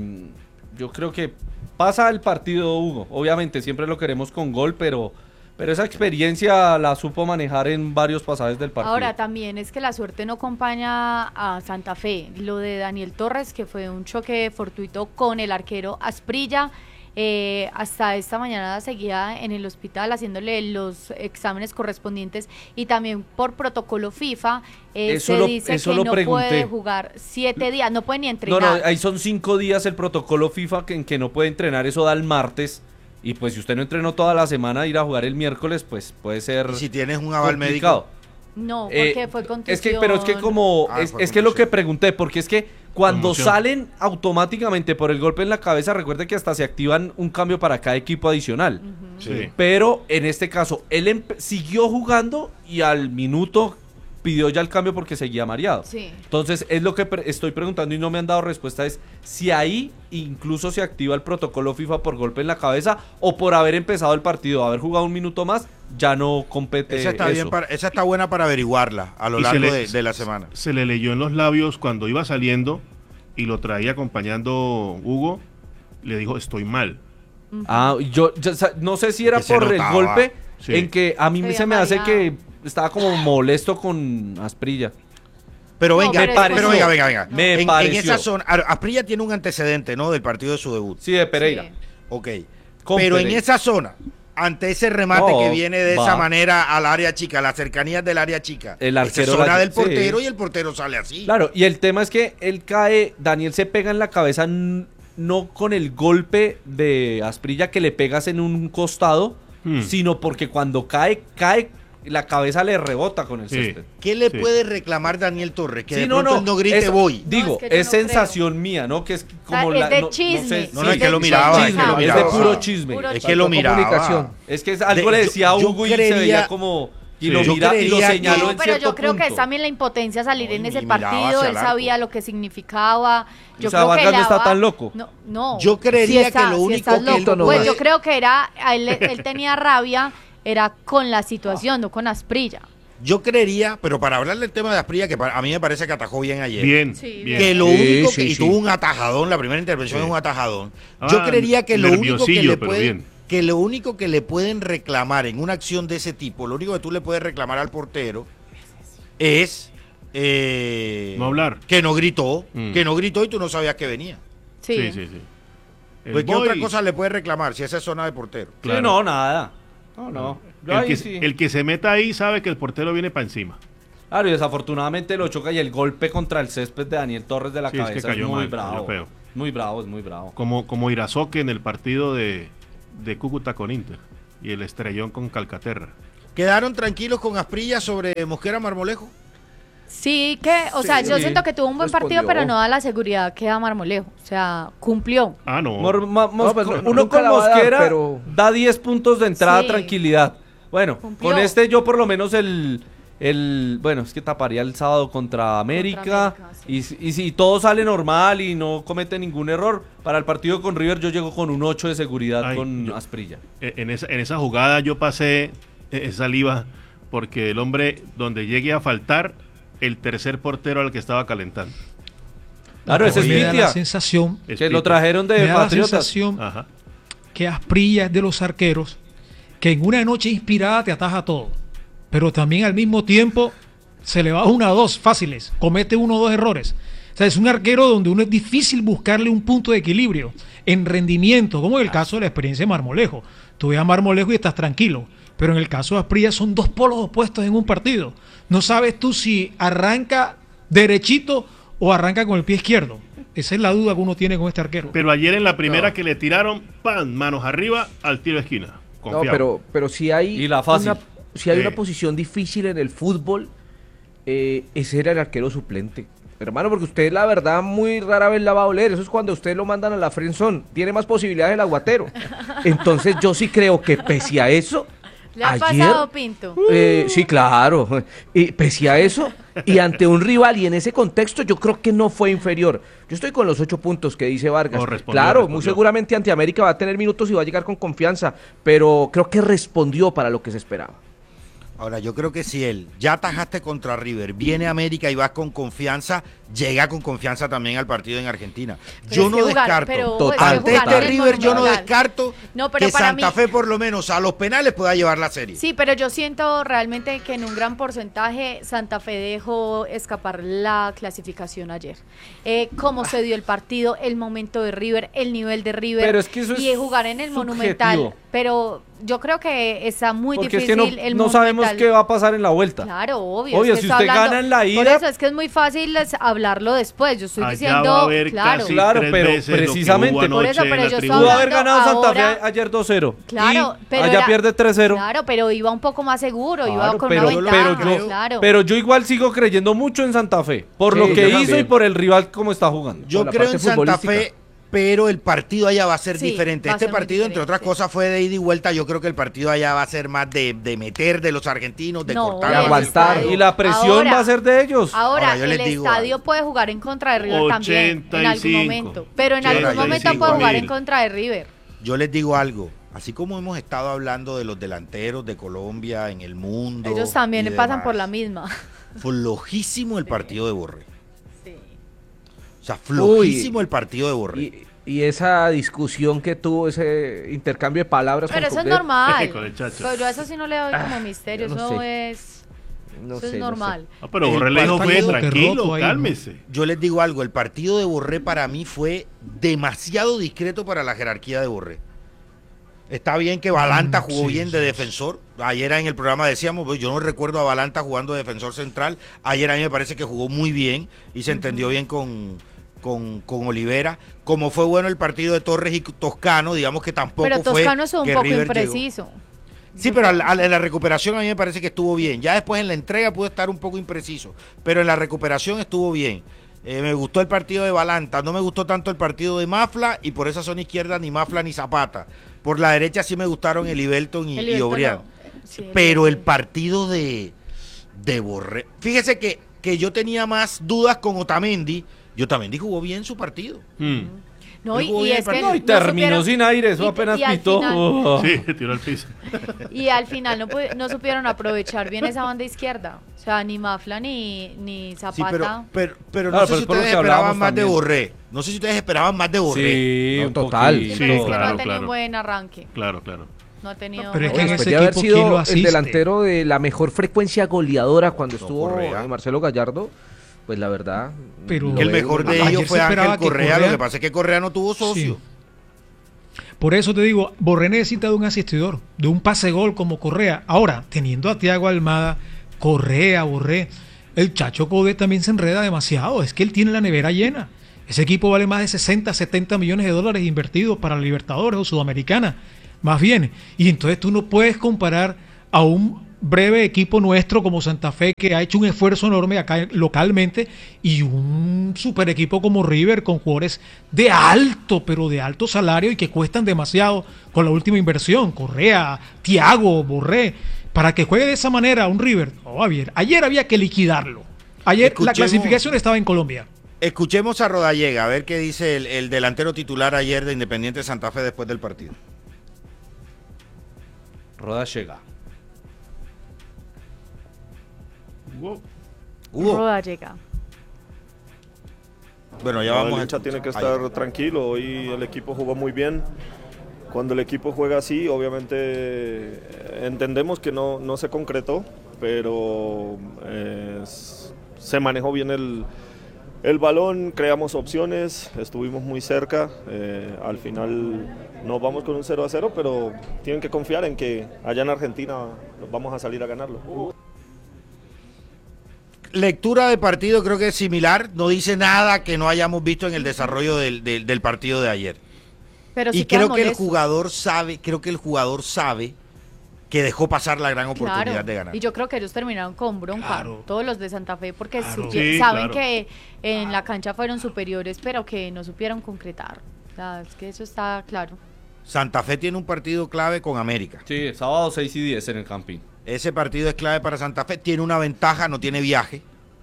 yo creo que pasa el partido, Hugo. Obviamente siempre lo queremos con gol, pero, pero esa experiencia la supo manejar en varios pasajes del partido. Ahora también es que la suerte no acompaña a Santa Fe. Lo de Daniel Torres, que fue un choque fortuito con el arquero Asprilla. Eh, hasta esta mañana seguía en el hospital haciéndole los exámenes correspondientes y también por protocolo FIFA eh, Eso se lo- dice eso que lo no pregunté. puede jugar siete días, no puede ni No, entrenar. no, ahí son cinco días el protocolo FIFA que, en que no puede entrenar, eso da el martes. Y pues si usted no entrenó toda la semana, ir a jugar el miércoles, pues puede ser Y si tienes un aval complicado. médico, No, porque Eh, fue contusión. Es que, pero es que como, Ah, es, fue es que lo que contusión. pregunté, porque es que cuando Conmoción. salen automáticamente por el golpe en la cabeza, recuerde que hasta se activan un cambio para cada equipo adicional. Sí. Pero en este caso, él empe- siguió jugando y al minuto pidió ya el cambio porque seguía mareado. Sí. Entonces, es lo que pre- estoy preguntando y no me han dado respuesta, es si ahí incluso se activa el protocolo FIFA por golpe en la cabeza o por haber empezado el partido, haber jugado un minuto más, ya no compete esa está, eso. bien para, esa está buena para averiguarla a lo Y se largo le- de, de la semana. Se le leyó en los labios cuando iba saliendo y lo traía acompañando Hugo, le dijo, estoy mal. Ah, yo ya sa- no sé si era Que se por el notaba. golpe, Sí. en que a mí Se se, veía me hace mareado. que estaba como molesto con Asprilla. Pero No, venga, pero pero, pareció. venga, venga, venga. Me en, en pareció. esa zona, Ar- Asprilla tiene un antecedente, ¿no? Del partido de su debut. Sí, de Pereira. Sí. Ok. Con Pero en Pereira. esa zona, ante ese remate No, que viene de va. esa manera al área chica, a las cercanías del área chica, El esa arquero es zona la- del sí. portero y el portero sale así. Claro, y el tema es que él cae, Daniel se pega en la cabeza n- no con el golpe de Asprilla que le pegas en un costado, Hmm. sino porque cuando cae, cae, la cabeza le rebota con el Sí. césped. ¿Qué le Sí. puede reclamar Daniel Torres? Que Sí, de no, pronto no, él no grite es- voy. Digo, No, es que yo es no sensación mía, ¿no? Que es como es la de no- no chisme. sé, No, no, es sí, que lo sí, miraba, chisme, es que lo es de miraba. puro chisme. Puro Es que lo Faltó miraba. comunicación. Es que es- algo De- le decía a yo- Hugo yo y se veía creería- como y Sí. lo Yo mira y lo creería que- señaló No, en pero cierto yo creo que es punto. también la impotencia salir No, en y ese miraba partido, hacia él el arco. sabía lo que significaba. Yo O sea, creo Vargas que no la está va- tan loco. No, no. Yo creería está- que lo único estás que él loco. no Pues puede- yo creo que era, a él, él tenía rabia, era con la situación, no con Asprilla. Yo creería, pero para hablar del tema de Asprilla, que para- a mí me parece que atajó bien ayer. Bien, Sí, bien. Que lo Sí, único sí, que, y sí. tuvo un atajadón, la primera intervención Sí. es un atajadón. Ah, Yo creería que lo único que nerviosillo, le pero pueden, bien. que lo único que le pueden reclamar en una acción de ese tipo, lo único que tú le puedes reclamar al portero es eh, No hablar. que no gritó, Mm. que no gritó y tú no sabías que venía. Sí. Sí, sí, sí. El Pues qué boy- otra cosa le puedes reclamar si esa es zona de portero. Sí, Claro. no, nada. No, no. Yo El ahí que, sí. el que se meta ahí sabe que el portero viene para encima. Claro, y desafortunadamente lo choca y el golpe contra el césped de Daniel Torres de la Sí, es cabeza que es, cayó muy mal, bravo. cayó feo. Muy bravo, es muy bravo. Como, como Irazoque en el partido de, de Cúcuta con Inter y el estrellón con Calcaterra. ¿Quedaron tranquilos con Asprilla sobre Mosquera Marmolejo? Sí, que, o Sí, sea, yo sí. siento que tuvo un buen partido, Respondió. pero no da la seguridad que da Marmolejo. O sea, cumplió. Ah, no. Mor- ma- mos- No, pues, no, uno nunca con la va a dar, Mosquera pero- da diez puntos de entrada, Sí. tranquilidad. Bueno, Cumplió. con este yo por lo menos el, el bueno, es que taparía el sábado contra América, América, sí. y, si- y si todo sale normal y no comete ningún error, para el partido con River yo llego con un ocho de seguridad Ay, con yo- Asprilla. Eh, En esa, en esa jugada yo pasé eh, saliva porque el hombre donde llegue a faltar el tercer portero al que estaba calentando. Claro, ese es Me da la Pitia, sensación, Es que lo Pitia. trajeron me de da la Patriotas. sensación Ajá. que Asprilla es de los arqueros que en una noche inspirada te ataja todo, pero también al mismo tiempo se le va una o dos fáciles, comete uno o dos errores. O sea, es un arquero donde uno es difícil buscarle un punto de equilibrio en rendimiento, como en el caso de la experiencia de Marmolejo. Tú ves a Marmolejo y estás tranquilo, pero en el caso de Asprilla son dos polos opuestos en un partido. No sabes tú si arranca derechito o arranca con el pie izquierdo. Esa es la duda que uno tiene con este arquero. Pero ayer en la primera No. que le tiraron, pan, manos arriba al tiro de esquina. No, Confiado. pero, pero si hay, Y la fácil. una, si hay Sí. una posición difícil en el fútbol, eh, ese era el arquero suplente. Hermano, porque usted la verdad muy rara vez la va a oler. Eso es cuando usted lo mandan a la friendzone. Tiene más posibilidades el aguatero. Entonces yo sí creo que pese a eso, ¿Le ha ayer, pasado, Pinto? eh, sí, claro. Y pese a eso, y ante un rival y en ese contexto, yo creo que no fue inferior. Yo estoy con los ocho puntos que dice Vargas. No, respondió, claro, respondió. muy seguramente ante América va a tener minutos y va a llegar con confianza, pero creo que respondió para lo que se esperaba. Ahora, yo creo que si él ya atajaste contra River, viene a América y vas con confianza, llega con confianza también al partido en Argentina. Pero Yo es no que jugar- descarto. pero Total. es que Ante jugar este en el River yo no Monumental. descarto No, pero que para Santa mí- Fe por lo menos a los penales pueda llevar la serie. Sí, pero yo siento realmente que en un gran porcentaje Santa Fe dejó escapar la clasificación ayer. Eh, cómo se dio el partido, el momento de River, el nivel de River. Pero es que eso es y jugar en el subjetivo. Monumental. Pero yo creo que está muy Porque es difícil que no, el no sabemos Monumental. qué va a pasar en la vuelta. Claro, obvio. Obvio, es que si está usted hablando- gana en la Por ida- eso es que es muy fácil es hablarlo después. Yo estoy Allá diciendo, va a haber claro. casi Claro, tres pero veces lo que precisamente- hubo Por eso, anoche en pero la yo estoy tribuna. Pudo haber hablando ganado Santa ahora- Fe ayer dos cero. Claro, y pero allá era- pierde tres cero. Claro, pero iba un poco más seguro, iba Claro, con pero, una pero ventaja, yo, claro. pero yo igual sigo creyendo mucho en Santa Fe, por Sí, lo yo que hizo también. y por el rival como está jugando. Yo Por la creo parte en Santa futbolística. Fe, pero el partido allá va a ser Sí, diferente. va a Este ser muy partido, entre diferente. otras cosas, fue de ida y vuelta. Yo creo que el partido allá va a ser más de, de meter de los argentinos, de No, cortar. de el aguantar. estadio- Y la presión Ahora- va a ser de ellos. Ahora, Ahora, yo el les digo estadio algo. puede jugar en contra de River también, en algún ochenta y cinco. momento. Pero en algún ochenta y momento cinco puede jugar mil. en contra de River. Yo les digo algo. Así como hemos estado hablando de los delanteros de Colombia en el mundo. Ellos también y le pasan demás, por la misma. Flojísimo el partido de Borré. Sí. O sea, flojísimo el partido de Borré. Y, y esa discusión que tuvo, ese intercambio de palabras Pero con eso es Coudet, normal. Con el Chacho. Pero eso sí no le doy como misterio. yo no Eso sé. es, no eso sé, es no sé. normal. Ah, pero El Borré le dijo, partido fue que tranquilo, roto ahí, ¿no? cálmese. Yo les digo algo, el partido de Borré para mí fue demasiado discreto para la jerarquía de Borré. Está bien que Balanta Mm, jugó sí, bien sí, de sí. defensor. Ayer en el programa decíamos, pues, yo no recuerdo a Balanta jugando de defensor central. Ayer a mí me parece que jugó muy bien y se entendió bien con, con, con Olivera. Como fue bueno el partido de Torres y Toscano, digamos que tampoco Pero fue Toscano es un que poco River llegó. impreciso. Sí, pero al- al- en la recuperación a mí me parece que estuvo bien. Ya después en la entrega pudo estar un poco impreciso, pero en la recuperación estuvo bien. Eh, me gustó el partido de Balanta, no me gustó tanto el partido de Mafla y por esa zona izquierda ni Mafla ni Zapata. Por la derecha sí me gustaron el Ibelton y, El y Ibelton Obrián. no. Sí, Pero el Ibelton. partido de, de Borré... Fíjese que, que yo tenía más dudas con Otamendi y Otamendi jugó bien su partido. Mm. No, y, Él jugó y bien es el que partido. No, y no terminó supieron- sin aire, eso y- apenas y al pitó. final- Oh. Sí, tiró al piso. Y al final no, pu- no supieron aprovechar bien esa banda izquierda. O sea, ni Mafla ni, ni Zapata. Sí, pero, pero, pero no Claro, sé pero si es por lo ustedes que esperaban hablábamos más de también. Borré. No sé si ustedes esperaban más de Borré. Sí, No, un total. Sí, poquito. pero es que no claro, ha tenido claro. un buen arranque. Claro, claro. No ha tenido. Pero es buen que en Después ese de haber equipo, sido ¿quién lo el asiste? delantero de la mejor frecuencia goleadora cuando No, estuvo Correa. eh, Marcelo Gallardo, pues la verdad. Pero- lo Que el veo mejor de normal. Ayer ellos se fue Ángel esperaba que Correa, Correa- lo que pasa es que Correa no tuvo socio. Sí. Por eso te digo, Borré necesita de un asistidor, de un pase gol como Correa. Ahora, teniendo a Thiago Almada, Correa, Borré, el Chacho Coudet también se enreda demasiado. Es que él tiene la nevera llena. Ese equipo vale más de sesenta, setenta millones de dólares invertidos para la Libertadores o Sudamericana, más bien. Y entonces tú no puedes comparar a un breve equipo nuestro como Santa Fe, que ha hecho un esfuerzo enorme acá localmente, y un super equipo como River con jugadores de alto, pero de alto salario y que cuestan demasiado con la última inversión. Correa, Thiago, Borré, para que juegue de esa manera un River. Oh, ayer, ayer había que liquidarlo. Ayer Escuchemos, la clasificación estaba en Colombia. Escuchemos a Rodallega, a ver qué dice el, el delantero titular ayer de Independiente Santa Fe después del partido. Rodallega. Hugo. Hugo. Rodallega. Bueno, ya No, vamos el a hincha tiene que Ay. estar tranquilo. Hoy el equipo jugó muy bien. Cuando el equipo juega así, obviamente eh, entendemos que no, no se concretó, pero eh, se manejó bien el, el balón, creamos opciones, estuvimos muy cerca. Eh, al final nos vamos con un cero a cero, pero tienen que confiar en que allá en Argentina vamos a salir a ganarlo. Lectura de partido creo que es similar, no dice nada que no hayamos visto en el desarrollo del, del, del partido de ayer. Pero y sí creo quedan que el molestos. jugador sabe, creo que el jugador sabe que dejó pasar la gran oportunidad Claro, de ganar. y yo creo que ellos terminaron con bronca, Claro. todos los de Santa Fe, porque Claro. supi- Sí, saben claro. que en la cancha fueron superiores, pero que no supieron concretar. O sea, es que eso está claro. Santa Fe tiene un partido clave con América. Sí, sábado seis y diez en el Campín. Ese partido es clave para Santa Fe, tiene una ventaja, no tiene viaje,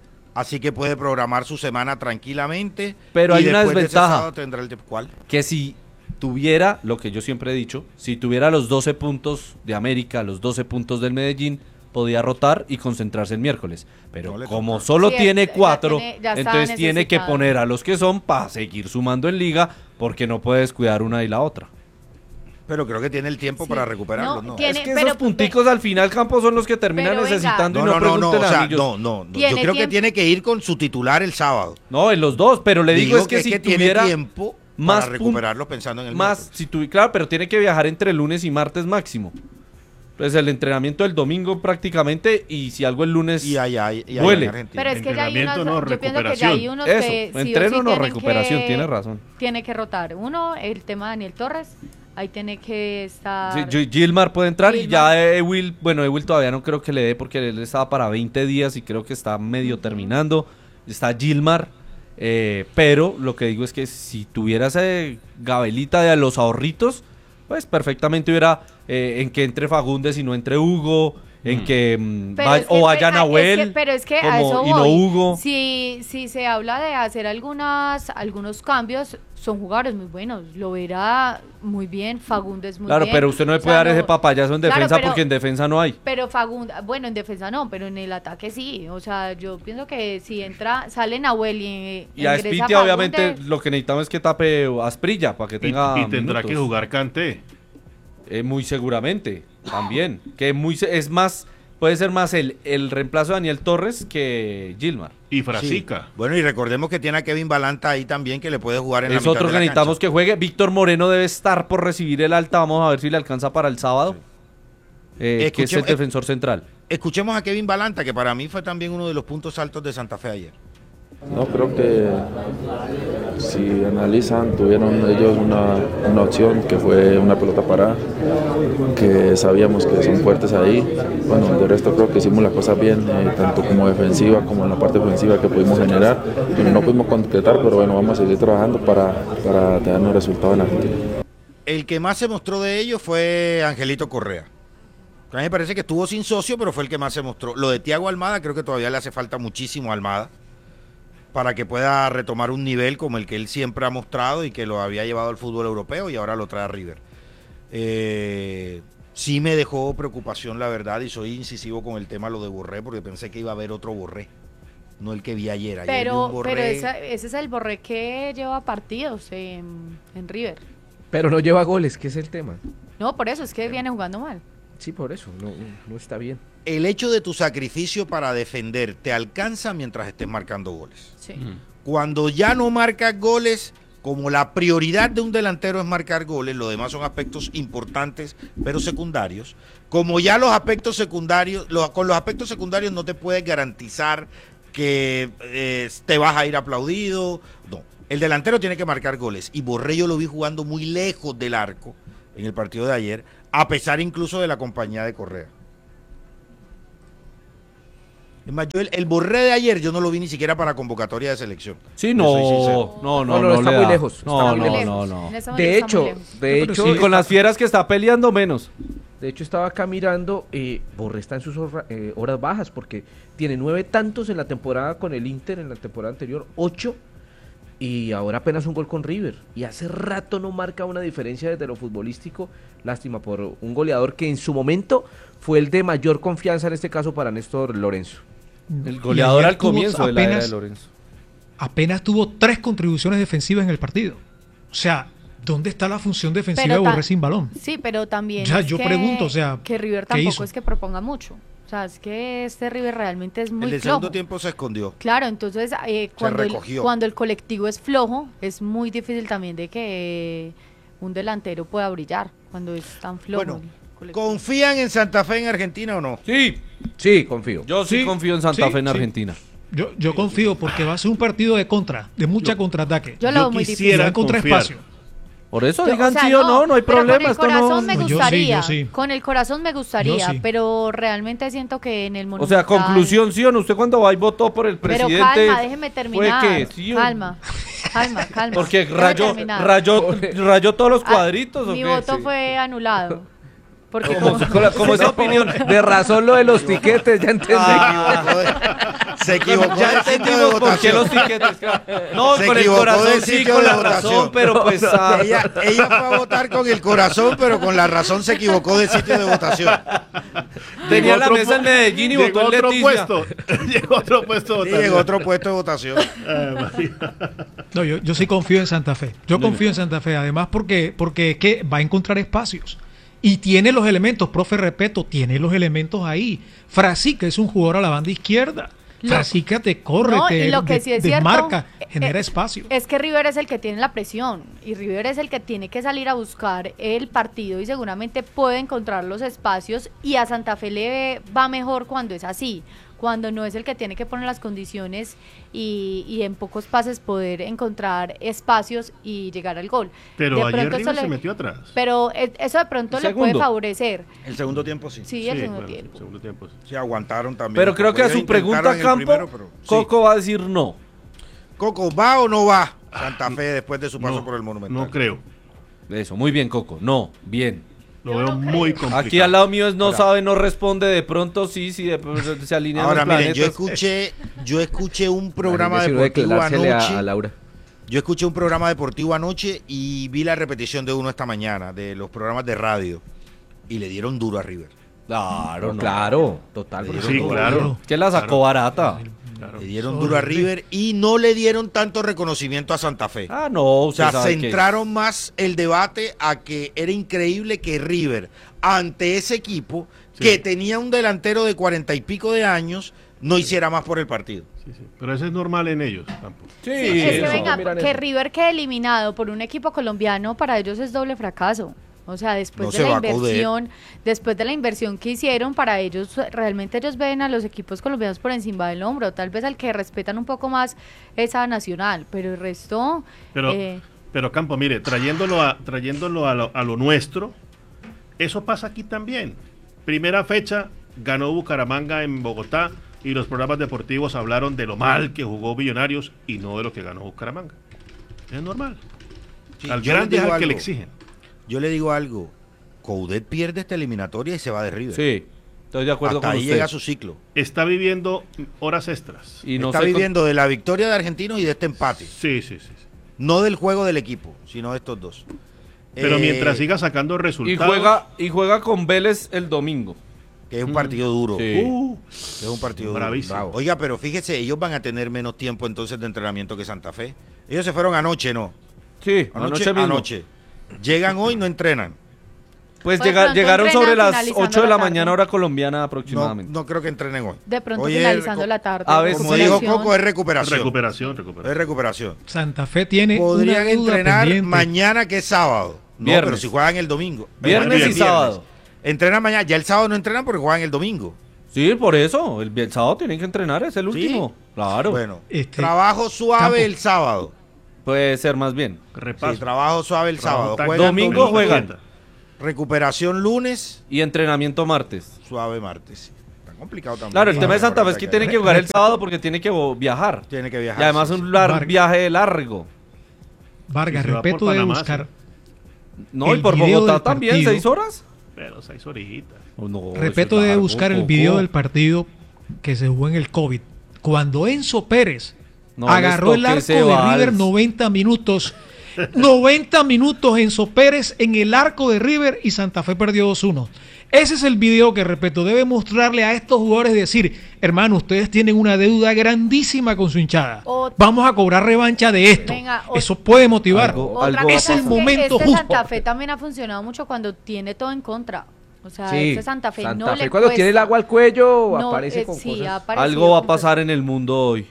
así que puede programar su semana tranquilamente. Pero y hay una después de ese desventaja. sábado tendrá el tiempo. ¿Cuál? Que si tuviera, lo que yo siempre he dicho, si tuviera los doce puntos de América, los doce puntos del Medellín, podía rotar y concentrarse el miércoles. Pero No le como toca. solo Sí, tiene ya cuatro, tiene- ya está entonces tiene que necesitado. poner a los que son para seguir sumando en liga, porque no puede descuidar una y la otra. Pero creo que tiene el tiempo Sí. para recuperarlo, No, ¿no? tiene- Es que pero- esos punticos al final, Campos, son los que terminan pero venga. necesitando No, y no, no, no, no, pregunten o a sea, ellos. no, no, no. Yo Tiene creo que tiempo. tiene que ir con su titular el sábado. No, en los dos, pero le digo, es que, si tiene tuviera tiempo más para pun- recuperarlos pensando en el más, miércoles. si tu, claro, pero tiene que viajar entre lunes y martes máximo. Entonces el entrenamiento el domingo prácticamente y si algo el lunes Y allá, y allá duele. en Argentina. Pero es que ya hay unos, Entrenamiento no, yo pienso que ya hay recuperación. unos Eso, que sí o entreno sí no, tienen recuperación, que- tiene razón. Tiene que rotar. Uno, el tema de Daniel Torres, ahí tiene que estar... Sí, Gi- Gilmar puede entrar y Gilmar. ya Ewil, bueno, Ewil todavía no creo que le dé porque él estaba para veinte días y creo que está medio terminando. Está Gilmar, eh, pero lo que digo es que si tuviera esa gabelita de los ahorritos, pues perfectamente hubiera eh, en que entre Fagundes y no entre Hugo, en que mm, Pero va- es que, o vaya ah, es Nahuel que- pero es que a como- eso y no voy. Hugo. Si, si se habla de hacer algunas, algunos cambios, son jugadores muy buenos. Lo verá muy bien, Fagundes muy Claro, bien. pero usted no le O puede sea, dar ese no- papayazo en Claro, defensa pero- porque en defensa no hay. Pero Fagundes, bueno, en defensa no, pero en el ataque sí. O sea, yo pienso que si entra, sale Nahuel y Y a ingresa Spitia obviamente Fagundes, lo que necesitamos es que tape a Asprilla para que Y, tenga y tendrá minutos. que jugar Kanté. Eh, muy seguramente, también. Que muy se- es más, puede ser más el, el reemplazo de Daniel Torres que Gilmar. Y Sí. Frasica. Bueno, y recordemos que tiene a Kevin Balanta ahí también que le puede jugar en la Es mitad otro de que la necesitamos cancha. que juegue. Víctor Moreno debe estar por recibir el alta. Vamos a ver si le alcanza para el sábado. Eh, que es el Escuchemos- defensor central. Escuchemos a Kevin Balanta, que para mí fue también uno de los puntos altos de Santa Fe ayer. No, creo que si analizan, tuvieron ellos una, una opción que fue una pelota parada, que sabíamos que son fuertes ahí. Bueno, de resto creo que hicimos las cosas bien, eh, tanto como defensiva como en la parte ofensiva que pudimos generar. Bueno, no pudimos concretar, pero bueno, vamos a seguir trabajando para, para tener un resultado en Argentina. El que más se mostró de ellos fue Angelito Correa. A mí me parece que estuvo sin socio, pero fue el que más se mostró. Lo de Thiago Almada creo que todavía le hace falta muchísimo a Almada para que pueda retomar un nivel como el que él siempre ha mostrado y que lo había llevado al fútbol europeo y ahora lo trae a River. Eh, sí me dejó preocupación, la verdad, y soy incisivo con el tema lo de Borré, porque pensé que iba a haber otro Borré, no el que vi ayer. Ayer vi un Pero, Borré- pero esa- ese es el Borré que lleva partidos en, en River. Pero no lleva goles, que es el tema. No, por eso es que viene jugando mal. Sí, por eso, no, no está bien. El hecho de tu sacrificio para defender te alcanza mientras estés marcando goles. Sí. Cuando ya no marcas goles, como la prioridad de un delantero es marcar goles, los demás son aspectos importantes, pero secundarios. Como ya los aspectos secundarios, los, con los aspectos secundarios no te puedes garantizar que eh, te vas a ir aplaudido. No, el delantero tiene que marcar goles. Y Borré yo lo vi jugando muy lejos del arco en el partido de ayer, a pesar incluso de la compañía de Correa. Es más, yo el, el Borré de ayer yo no lo vi ni siquiera para convocatoria de selección. Sí, no, no, no, no, no, no, está le muy da. lejos. No, Está muy no, lejos. no, no. En ese momento De está hecho, muy lejos. de No, pero hecho, sí, Y con las fieras que está peleando menos. de hecho estaba acá mirando, eh, Borré está en sus horra- eh, horas bajas porque tiene nueve tantos en la temporada con el Inter, en la temporada anterior, ocho, y ahora apenas un gol con River. Y hace rato no marca una diferencia desde lo futbolístico. Lástima por un goleador que en su momento fue el de mayor confianza, en este caso para Néstor Lorenzo. El Y goleador ayer al tuvo comienzo de la era apenas- de Lorenzo. Apenas tuvo tres contribuciones defensivas en el partido. O sea, ¿dónde está la función defensiva Pero de ta- Borré sin balón? Sí, pero también Ya, es yo que, pregunto, o sea, que River ¿qué tampoco hizo? es que proponga mucho. O sea, es que este River realmente es muy El del flojo. segundo tiempo se escondió. Claro, entonces eh, cuando, el, recogió. cuando el colectivo es flojo, es muy difícil también de que un delantero pueda brillar cuando es tan flojo. Bueno, el colectivo. ¿confían en Santa Fe en Argentina o no? Sí, Sí, confío. yo sí, Sí, confío en Santa sí, Fe en sí. Argentina. Yo, yo confío porque va a ser un partido de contra, de mucha contraataque. Yo lo yo veo muy Y quisiera- difícil. va a encontrar confiar. espacio. Por eso Yo- digan o sea, sí o no, no hay pero problema. Con el Esto no... corazón me No, yo sí, gustaría, yo sí. con el corazón me gustaría, Yo sí. pero realmente siento que en el O Monumental... sea, conclusión, sí o no. Usted cuando va y votó por el Pero presidente. calma, déjeme terminar. ¿Fue qué? ¿Sí o- calma, calma, calma. Porque Déjeme rayó, terminar. rayó, rayó todos los Ah, cuadritos. ¿o Mi qué? voto Sí. fue anulado. Porque Como, como- como- como esa opinión. De razón lo de los tiquetes, ya entendí. Ah, se equivocó Ya del sitio de entendimos por qué votación. los tiquetes. claro. No, Se con el equivocó corazón del sí, sitio con de la votación. razón, pero pues. ah, Ella, ella fue a votar con el corazón, pero con la razón se equivocó de sitio de votación. tenía Llegó la otro mesa en pu- Medellín y llegó votó en otro Leticia. puesto. Llegó otro puesto. de Sí, votación. en otro puesto de votación. Ay, María. No, yo, yo sí confío en Santa Fe. Yo confío en Santa Fe, además porque, porque es que va a encontrar espacios. Y tiene los elementos, profe, respeto, tiene los elementos ahí. Frasica es un jugador a la banda izquierda. Lo- Frasica te corre, No, te y lo que de- sí es cierto, desmarca, eh, genera eh, espacio. Es que River es el que tiene la presión y River es el que tiene que salir a buscar el partido y seguramente puede encontrar los espacios y a Santa Fe le va mejor cuando es así, cuando no es el que tiene que poner las condiciones y, y en pocos pases poder encontrar espacios y llegar al gol. Pero De ayer pronto River eso se le- metió atrás. Pero eh, eso de pronto le Segundo. puede favorecer. El segundo tiempo sí. Sí, el segundo bueno, tiempo. segundo tiempo, sí. Sí, aguantaron también. Pero un creo poco. que a Ellos su pregunta, intentaron en el Campo, primero, pero- sí. Coco va a decir no. Coco, ¿va o no va Santa Fe después de su paso No, por el Monumental? no creo. Eso, muy bien, Coco. No, bien. Lo veo muy complicado. Aquí al lado mío es no sabe, no responde. De pronto sí, sí, de pronto se alinean Ahora los miren, yo planetas. escuché, yo escuché un programa Sirve deportivo declarársele anoche. a, a Laura. Yo escuché un programa deportivo anoche y vi la repetición de uno esta mañana, de los programas de radio, y le dieron duro a River. Claro, No, no. claro, total. Sí, porque Sí, no- claro. Que la sacó barata. Claro. Le dieron Horrible. duro a River y no le dieron tanto reconocimiento a Santa Fe. Ah, no, O usted sea, sabe que- centraron más el debate a que era increíble que River, ante ese equipo, Sí. que tenía un delantero de cuarenta y pico de años, no hiciera más por el partido. Sí, sí. Pero eso es normal en ellos, Campo. Sí, Sí, es que eso. venga, miran que eso. River quede eliminado por un equipo colombiano, para ellos es doble fracaso. O sea, después No de se la va a coder. inversión, después de la inversión que hicieron, para ellos, realmente ellos ven a los equipos colombianos por encima del hombro, tal vez al que respetan un poco más esa nacional, pero el resto... Pero, eh, pero Campo, mire, trayéndolo, a, trayéndolo a, lo, a lo nuestro, eso pasa aquí también. Primera fecha, ganó Bucaramanga en Bogotá y los programas deportivos hablaron de lo mal que jugó Millonarios y no de lo que ganó Bucaramanga. Es normal. Sí, al yo les grande es digo al que le algo. exigen. Yo le digo algo, Coudet pierde esta eliminatoria y se va de River. Sí, estoy de acuerdo Hasta con ahí usted. llega su ciclo. Está viviendo horas extras. Y no Está sé con- viviendo de la victoria de Argentinos y de este empate. Sí, sí, sí. sí. No del juego del equipo, sino de estos dos. Pero Eh, mientras siga sacando y resultados. juega y juega con Vélez el domingo. Que es un partido duro. Sí. Uh, Es un partido duro. Bravísimo. Bravo. Oiga, pero fíjese, ellos van a tener menos tiempo entonces de entrenamiento que Santa Fe. Ellos se fueron anoche, ¿no? Sí, Anoche, anoche, mismo. anoche. Llegan hoy, no entrenan. Pues Pues llega- pronto llegaron entrenan sobre las finalizando ocho de la la tarde. mañana hora colombiana No, aproximadamente. no creo que entrenen hoy. de pronto Hoy es finalizando co- la tarde. a veces Como sí. dijo recuperación. Coco, es recuperación. recuperación, Es recuperación. recuperación. Santa Fe tiene Podrían una duda entrenar pendiente. mañana, que es sábado. No, Viernes. pero si juegan el domingo. Viernes y sábado. Entrenan mañana. Ya el sábado no entrenan porque juegan el domingo. Sí, por eso. El, el sábado tienen que entrenar, es el último. ¿Sí? Claro. Bueno, Este, trabajo suave Campo. el sábado. Puede ser más bien. Repaso. Sí, trabajo suave el Trabajo sábado. táctico, Juegan Domingo domingo, juegan. recuperación lunes, Y entrenamiento martes. suave martes. Está complicado también. Claro, el tema de Para Santa Fe es que tiene que jugar el sábado porque tiene que vo- viajar. Tiene que viajar. Y además sí, sí. un lar- Vargas. viaje largo. Vargas, Si se va respeto por de Panamá, buscar. No, y El por video Bogotá del también, partido. ¿seis horas? Pero seis horitas. Oh, no, Respeto eso es de largo, buscar el poco. video del partido que se jugó en el COVID. Cuando Enzo Pérez No les agarró el toque arco ese de vals. River noventa minutos. noventa minutos Enzo Pérez en el arco de River y Santa Fe perdió dos uno. Ese es el video que, respeto, debe mostrarle a estos jugadores, decir, hermano, ustedes tienen una deuda grandísima con su hinchada. O- Vamos a cobrar revancha de esto. Venga, o- Eso puede motivar. Algo- Otra algo- cosa Es el es que momento este justo. Santa Fe también ha funcionado mucho cuando tiene todo en contra. O sea, Sí, este Santa Fe Santa no Fe le cuando cuesta. tiene el agua al cuello No, aparece eh, con sí, cosas. ha aparecido Algo va a con pasar cosas. en el mundo hoy.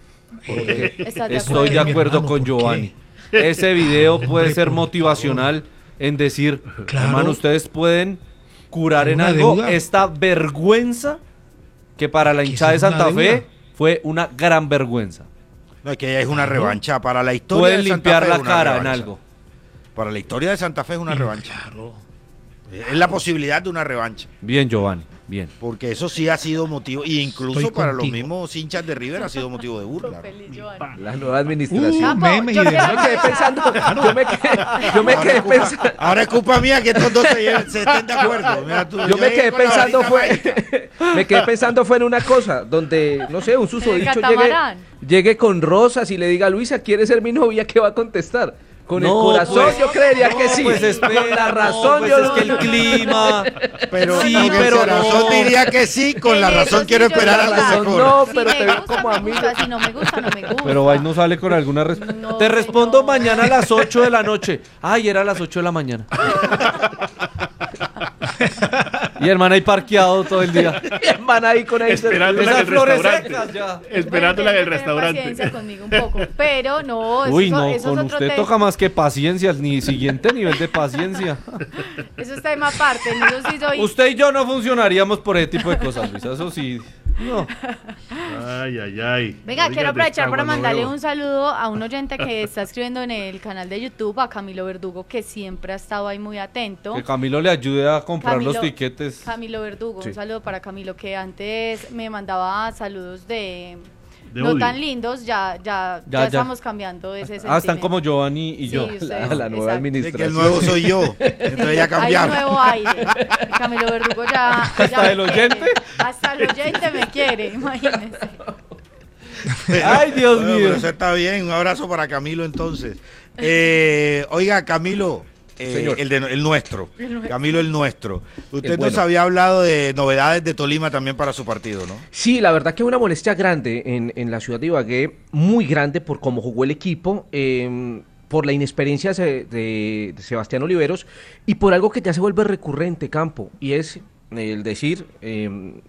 ¿Estás de Estoy de acuerdo? acuerdo Hermano, con ¿por qué? Giovanni. Ese video puede Hombre, ser por motivacional en decir, Claro. hermano, ustedes pueden curar Hay en una algo deuda. esta vergüenza que para la Que hinchada de esa es una Santa Fe deuda. fue una gran vergüenza. No, es que ya es una revancha. Para la historia Pueden de Santa limpiar Fe la es una cara en revancha. algo. Para la historia de Santa Fe es una Y revancha. claro. Es la posibilidad de una revancha. Bien, Giovanni, bien. Porque eso sí ha sido motivo, y incluso Estoy para los contigo. mismos hinchas de River ha sido motivo de burla. Feliz, Giovanni. La nueva administración. Uh, Campo, memes y yo demás. quiero- Yo me quedé pensando, yo me quedé, yo me Ahora quedé es culpa- pensando. Ahora es culpa mía que estos dos se, lleven- se estén de acuerdo. Mira tú, Yo me llegué quedé con la pensando varita mágica. fue me quedé pensando fue en una cosa donde no sé, un susodicho llegue, catamarán. llegue con rosas y le diga, Luisa, ¿quieres ser mi novia? ¿Qué va a contestar? Con el corazón pues, yo creería no, que sí. pues, espera, con la no, razón pues, yo es que el clima. Pero, Sí, con el pero corazón no. diría que sí, con la En eso razón sí quiero yo esperar digo, algo razón mejor. no, Si pero me te veo gusta, como me a mí. gusta, si no me gusta, no me gusta. Pero ahí no sale con alguna respuesta. No, Te respondo señor. mañana a las ocho de la noche. Ay, era a las ocho de la mañana. Y hermana ahí parqueado todo el día. Y hermana ahí con ahí. Esperándola en esas el flores restaurante. secas ya. Esperándola en el Tener restaurante. paciencia conmigo un poco, pero no, eso, Uy, no, eso con es otro usted tema. toca más que paciencia, ni siguiente nivel de paciencia. Eso es tema aparte, en eso sí soy... Usted y yo no funcionaríamos por ese tipo de cosas, Luisa, eso sí. No. Ay, ay, ay. Venga, Oiga, quiero de aprovechar esta para agua no mandarle veo. un saludo a un oyente que está escribiendo en el canal de YouTube, a Camilo Verdugo, que siempre ha estado ahí muy atento. Que Camilo le ayude a comprar los Camilo- tiquetes. Camilo Verdugo, Sí. un saludo para Camilo, que antes me mandaba saludos de... De no odio. tan lindos, ya, ya, ya, Ya, ya. estamos cambiando ese sentimiento. Ah, están como Giovanni y Sí, yo, ustedes, la, la nueva exacto. De administración. que el nuevo soy yo. Entonces ya Hay un cambiaron. nuevo aire. Camilo Verdugo ya... ¿Hasta ya me el quiere. oyente? Hasta el oyente me quiere, imagínense. Ay, Dios Bueno, mío. pero eso está bien. Un abrazo para Camilo entonces. Eh, oiga, Camilo, eh, Señor. el, de, el nuestro. Camilo el nuestro. Usted El nos bueno. había hablado de novedades de Tolima también para su partido, ¿no? Sí, la verdad que una molestia grande en, en la ciudad de Ibagué, muy grande por cómo jugó el equipo, eh, por la inexperiencia de, de- de Sebastián Oliveros y por algo que ya se vuelve recurrente, Campo, y es el decir, eh,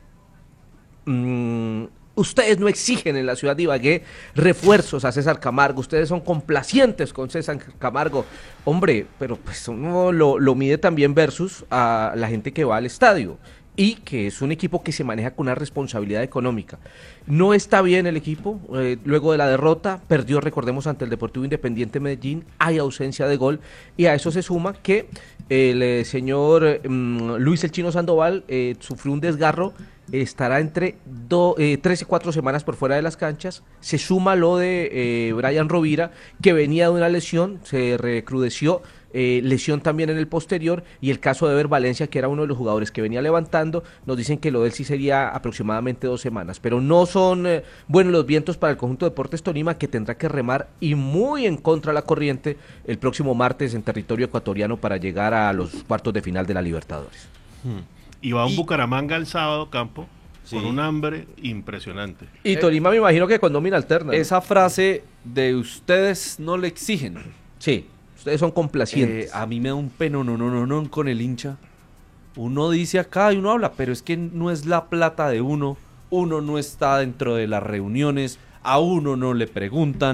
mm, ustedes no exigen en la ciudad de Ibagué refuerzos a César Camargo, ustedes son complacientes con César Camargo. Hombre, pero pues uno lo, lo mide también versus a la gente que va al estadio y que es un equipo que se maneja con una responsabilidad económica. No está bien el equipo, eh, luego de la derrota, perdió, recordemos, ante el Deportivo Independiente Medellín, hay ausencia de gol, y a eso se suma que el eh, señor eh, mm, Luis El Chino Sandoval eh, sufrió un desgarro, estará entre do, eh, tres y cuatro semanas por fuera de las canchas, se suma lo de eh, Brian Rovira, que venía de una lesión, se recrudeció, Eh, lesión también en el posterior, y el caso de Ever Valencia, que era uno de los jugadores que venía levantando, nos dicen que lo de él sí sería aproximadamente dos semanas, pero no son eh, buenos los vientos para el conjunto de Deportes Tolima, que tendrá que remar y muy en contra de la corriente el próximo martes en territorio ecuatoriano para llegar a los cuartos de final de la Libertadores. Y va a un Y- Bucaramanga el sábado, Campo, Sí. con un hambre impresionante. Y Tolima me imagino que con nómina alterna, ¿no? Esa frase de ustedes no le exigen. Sí, ustedes son complacientes. Eh, a mí me da un peno, no, no, no, no, con el hincha. Uno dice acá y uno habla, pero es que no es la plata de uno, uno no está dentro de las reuniones, a uno no le preguntan.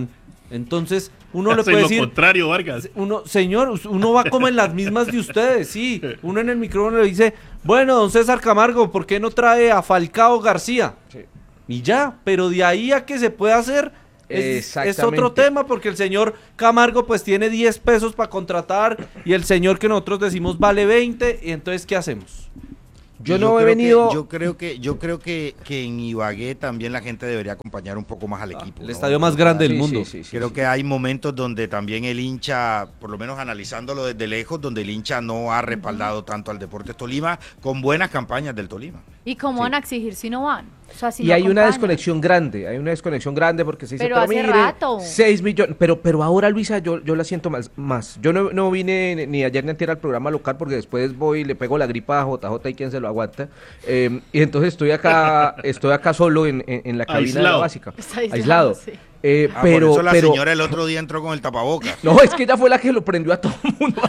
Entonces, uno le Hace puede lo decir... contrario, Vargas. Uno, señor, uno va como en las mismas de ustedes, sí. Uno en el micrófono le dice, bueno, don César Camargo, ¿por qué no trae a Falcao García? Sí. Y ya, pero de ahí a que se pueda hacer... Es, es otro tema, porque el señor Camargo pues tiene diez pesos para contratar y el señor que nosotros decimos vale veinte, y entonces ¿qué hacemos? Yo no he venido... Que, yo creo que yo creo que, que en Ibagué también la gente debería acompañar un poco más al equipo. El ¿no? estadio más grande del sí, mundo. Sí, sí, sí, creo sí. que hay momentos donde también el hincha, por lo menos analizándolo desde lejos, donde el hincha no ha respaldado tanto al Deportes Tolima con buenas campañas del Tolima. ¿Y cómo Sí. van a exigir si no van? O sea, si Y no hay una acompañan. desconexión grande, hay una desconexión grande porque se dice, Pero pero, hace mire, rato. seis millones, pero, pero ahora Luisa, yo, yo la siento más, más. Yo no, no vine ni ayer ni antier al programa local porque después voy y le pego la gripa a J J y quién se lo aguanta. Eh, y entonces estoy acá, estoy acá solo en, en, en la cabina de la Aislado. básica. Está aislado, Aislado. sí. Eh, Ah, pero, por eso la pero, señora el otro día entró con el tapabocas. no, es que ella fue la que lo prendió a todo el mundo.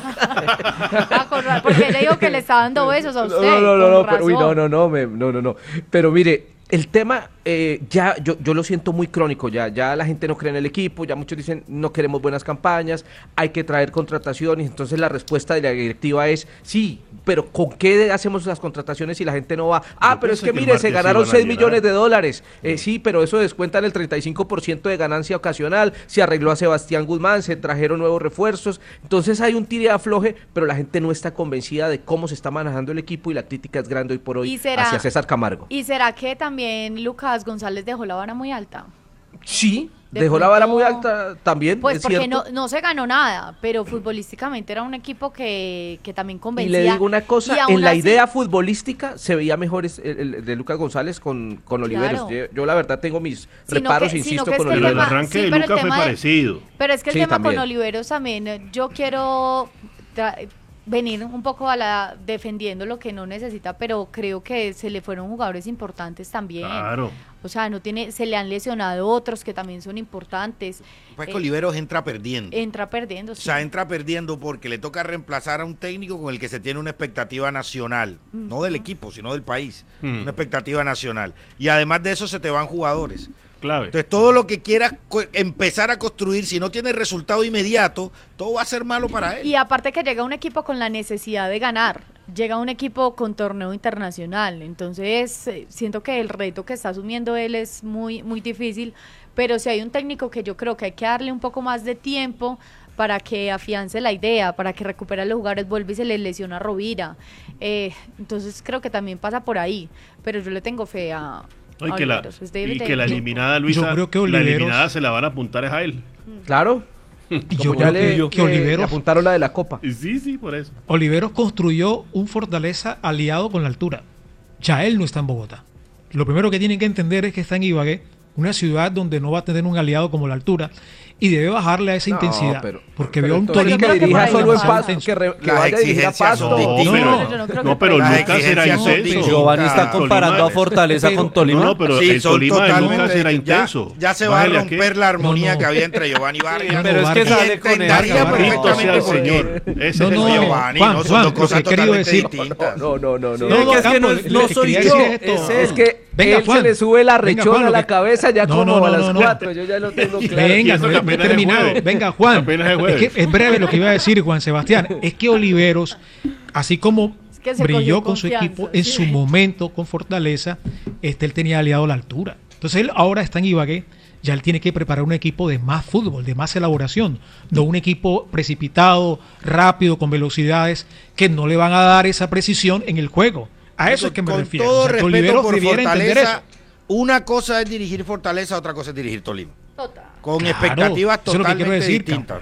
Ah, con ra- porque le digo que le está dando besos a usted. No, no, no, con no, pero, uy, no, razón. no, no, me- no, no, no. Pero mire, el tema eh, ya yo, yo lo siento muy crónico, ya, ya la gente no cree en el equipo, ya muchos dicen no queremos buenas campañas, hay que traer contrataciones, entonces la respuesta de la directiva es sí, pero ¿con qué hacemos las contrataciones si la gente no va? Ah, Yo pero es pensé que que el mire, se martes ganaron iban a seis llenar. millones de dólares, eh, sí, pero eso descuentan el treinta y cinco por ciento de ganancia ocasional, se arregló a Sebastián Guzmán, se trajeron nuevos refuerzos, entonces hay un tire de afloje, pero la gente no está convencida de cómo se está manejando el equipo y la crítica es grande hoy por hoy ¿Y será- hacia César Camargo. ¿Y será que también Lucas González dejó la vara muy alta? Sí, De dejó la vara pronto- muy alta también, Pues es porque cierto. no, no se ganó nada, pero futbolísticamente era un equipo que, que también Y convencía. le digo una y cosa, aún en la así- idea futbolística se veía mejor es- el, el de Lucas González con, con Oliveros. Claro. Yo, yo la verdad tengo mis Sino reparos, que- sino insisto, que es con que el Pero el tema- Oliveros. arranque sí, de pero el Lucas fue tema de- parecido. Pero es que el Sí, tema también. con Oliveros también, eh, yo quiero tra- venir un poco a la defendiendo lo que no necesita, pero creo que se le fueron jugadores importantes también. Claro. O sea, no tiene, se le han lesionado otros que también son importantes. Pues que Eh, Oliveros entra perdiendo. entra perdiendo. O sí. sea, entra perdiendo porque le toca reemplazar a un técnico con el que se tiene una expectativa nacional, no del equipo, sino del país, Mm. una expectativa nacional. Y además de eso se te van jugadores. Clave. Entonces todo lo que quieras co- empezar a construir, si no tiene resultado inmediato, todo va a ser malo para él. Y aparte que llega un equipo con la necesidad de ganar, llega un equipo con torneo internacional, entonces eh, siento que el reto que está asumiendo él es muy, muy difícil, pero si hay un técnico que yo creo que hay que darle un poco más de tiempo para que afiance la idea, para que recupere a los jugadores, vuelve y se le lesiona a Rovira, eh, entonces creo que también pasa por ahí, pero yo le tengo fe a... No, y a que la, Oliveros, es de- y de que la tiempo. eliminada, Luisa, Yo creo que la Oliveros- eliminada se la van a apuntar es a él. Claro. Y Como yo ya creo le, que, que le- Oliveros, le apuntaron la de la Copa. Sí, sí, por eso. Oliveros construyó un Fortaleza aliado con la altura. Ya él no está en Bogotá. Lo primero que tienen que entender es que está en Ibagué, una ciudad donde no va a tener un aliado como la altura, y debe bajarle a esa No, intensidad. pero- porque pero veo un entonces Tolima que creo que dirija por ahí solo en va. Pasto, que, re- que Las vaya a dirigir a exigencias son Pasto. distintas. No, No, pero, yo no creo no, que pero por ahí Las Lucas era exigencias son intenso. distintas. Giovanni está Tolima- comparando a Fortaleza pero- con Tolima. No, no, pero Sí, el son Tolima de totalmente- Lucas era ya- intenso. Ya, se va a Bájale romper aquí. la armonía No, no. que había entre Giovanni Vargas. No, Pero es que Vargas. sale con entendería él. Vargas. Bendito sea el perfectamente por qué. Señor. Ese No, es el no, Señor. Giovanni, Juan, no, son Juan, dos cosas lo que he querido totalmente decir- distintas. No, no, no, no. No, no. es que es que no- Campo, no lo que soy quería yo, decir es esto. es Es que Venga, él Juan. se le sube la Venga, rechona Juan, a lo la que- cabeza ya No, como no, a no, las no, no. cuatro. Yo ya lo tengo claro. Venga, Y eso no, que no he apenas es terminado. jueves. Venga, Juan. Apenas es Es jueves. que es breve lo que iba a decir, Juan Sebastián. Es que Oliveros, así como Es que se brilló cogió con su confianza, equipo en sí. su momento con Fortaleza, este él tenía aliado a la altura. Entonces él ahora está en Ibagué, ya él tiene que preparar un equipo de más fútbol, de más elaboración, no un equipo precipitado, rápido, con velocidades que no le van a dar esa precisión en el juego. A eso es que me Con refiero. todo O sea, que respeto Oliveros por debiera entender Fortaleza, eso. una cosa es dirigir Fortaleza, otra cosa es dirigir Tolima. Total. Con Claro, expectativas eso es lo que quiero totalmente decir, distintas.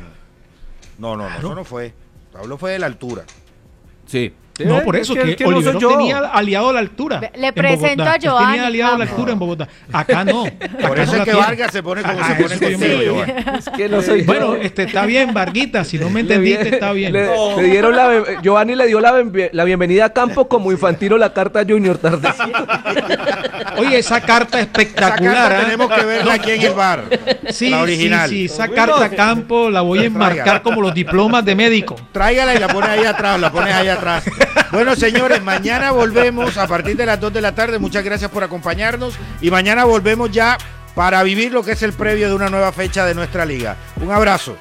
No, no, no, eso no fue. Pablo fue de la altura. Sí. No, por eso, Es que, que no soy Oliveros yo. tenía aliado a la altura. Ve- le en presento Bogotá. a Él Giovanni tenía aliado a la Campos. altura en Bogotá. Acá no. Por Acá eso no es la que tiene. Vargas se pone como Ah, se eso pone es que yo me- contigo, Giovanni. Es que no soy yo. Bueno, este, está bien, Varguita. Si no me entendiste, Le- está bien. Le, le dieron la, be- Giovanni le dio la, ben- la bienvenida a Campo como Infantino la carta a Junior tardecito. Oye, esa carta Esa espectacular. carta ¿ah? tenemos que verla aquí en el bar. Sí, la original. sí, sí, esa carta Campo la voy a enmarcar Tráigala. como los diplomas de médico. Tráigala y la pones ahí atrás, la pones ahí atrás. Bueno, señores, mañana volvemos a partir de las dos de la tarde. Muchas gracias por acompañarnos. Y mañana volvemos ya para vivir lo que es el previo de una nueva fecha de nuestra liga. Un abrazo.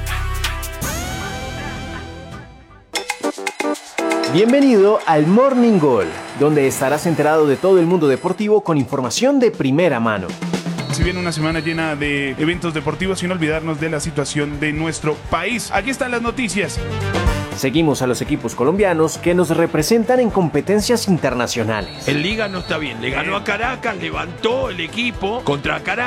Bienvenido al Morning Goal, donde estarás enterado de todo el mundo deportivo con información de primera mano. Si viene una semana llena de eventos deportivos, sin olvidarnos de la situación de nuestro país. Aquí están las noticias. Seguimos a los equipos colombianos que nos representan en competencias internacionales. En Liga no está bien, le ganó a Caracas, levantó el equipo contra Caracas.